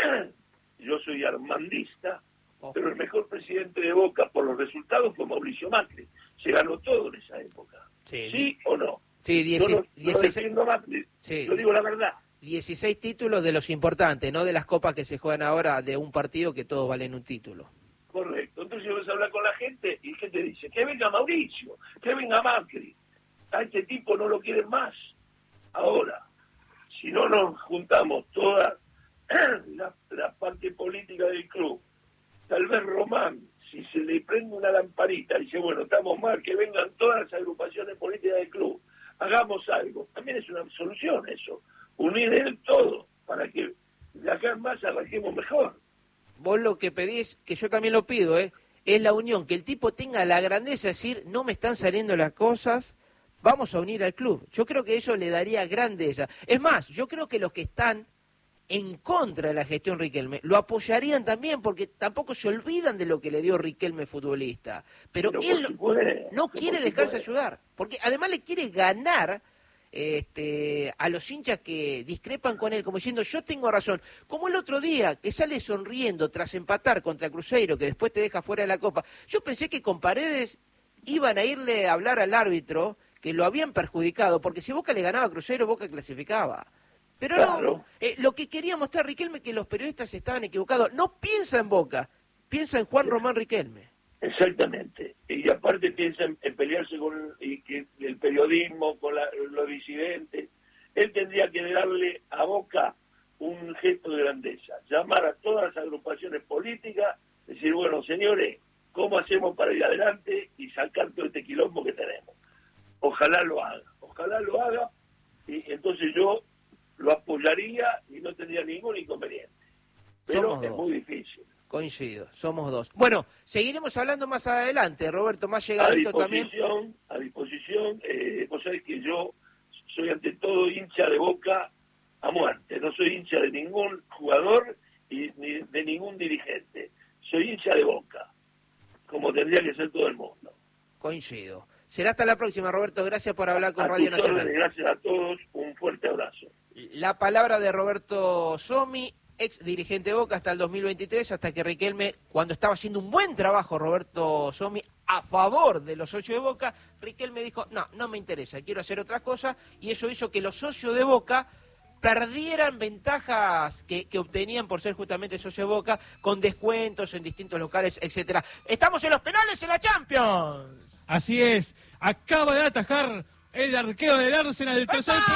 S12: yo soy armandista, oh. pero el mejor presidente de Boca por los resultados fue Mauricio Macri. Se ganó todo en esa época. ¿Sí, ¿Sí o no?
S1: Sí, dieci,
S12: yo no,
S1: dieciséis,
S12: no Macri,
S1: sí,
S12: yo digo la verdad.
S1: dieciséis títulos de los importantes, no de las copas que se juegan ahora de un partido que todos valen un título.
S12: Correcto. Entonces vas a hablar con la gente y la gente dice, que venga Mauricio, que venga Macri. A este tipo no lo quieren más. Ahora, si no nos juntamos toda la, la parte política del club, tal vez Román, si se le prende una lamparita y dice, bueno, estamos mal, que vengan todas las agrupaciones políticas del club, hagamos algo. También es una solución eso. Unir el todo para que de acá en más arranquemos mejor.
S1: vos lo que pedís, que yo también lo pido, ¿eh? es la unión, que el tipo tenga la grandeza de decir, no me están saliendo las cosas, vamos a unir al club. Yo creo que eso le daría grandeza. Es más, yo creo que los que están en contra de la gestión Riquelme lo apoyarían también, porque tampoco se olvidan de lo que le dio Riquelme futbolista. Pero, Pero él supuesto, no quiere dejarse supuesto. ayudar, porque además le quiere ganar este, a los hinchas que discrepan con él, como diciendo, yo tengo razón. Como el otro día, que sale sonriendo tras empatar contra Cruzeiro, que después te deja fuera de la Copa. Yo pensé que con Paredes iban a irle a hablar al árbitro, que lo habían perjudicado, porque si Boca le ganaba a Cruzeiro, Boca clasificaba. Pero claro. no, eh, lo que quería mostrar Riquelme, que los periodistas estaban equivocados. No piensa en Boca, piensa en Juan Román Riquelme.
S12: Exactamente. Y aparte piensa en, en pelearse con y que el periodismo, con la, los disidentes. Él tendría que darle a Boca un gesto de grandeza. Llamar a todas las agrupaciones políticas, decir, bueno, señores, ¿cómo hacemos para ir adelante y sacar todo este quilombo que tenemos? Ojalá lo haga, ojalá lo haga, y entonces yo lo apoyaría y no tendría ningún inconveniente. Pero
S1: somos
S12: es
S1: dos.
S12: muy difícil.
S1: Coincido, somos dos. Bueno, seguiremos hablando más adelante, Roberto, más llegadito también.
S12: A disposición, eh, vos sabés que yo soy ante todo hincha de Boca a muerte. No soy hincha de ningún jugador y ni de ningún dirigente. Soy hincha de Boca, como tendría que ser todo el mundo.
S1: Coincido. Será hasta la próxima, Roberto. Gracias por hablar con
S12: a
S1: Radio
S12: tus
S1: Nacional.
S12: Órdenes, gracias a todos. Un fuerte abrazo.
S1: La palabra de Roberto Somi, ex dirigente de Boca hasta el dos mil veintitrés, hasta que Riquelme, cuando estaba haciendo un buen trabajo Roberto Somi a favor de los socios de Boca, Riquelme dijo, no, no me interesa, quiero hacer otras cosas, y eso hizo que los socios de Boca perdieran ventajas que, que obtenían por ser justamente socios de Boca, con descuentos en distintos locales, etcétera. Estamos en los penales en la Champions.
S3: Así es, acaba de atajar el arquero del Arsenal del tercer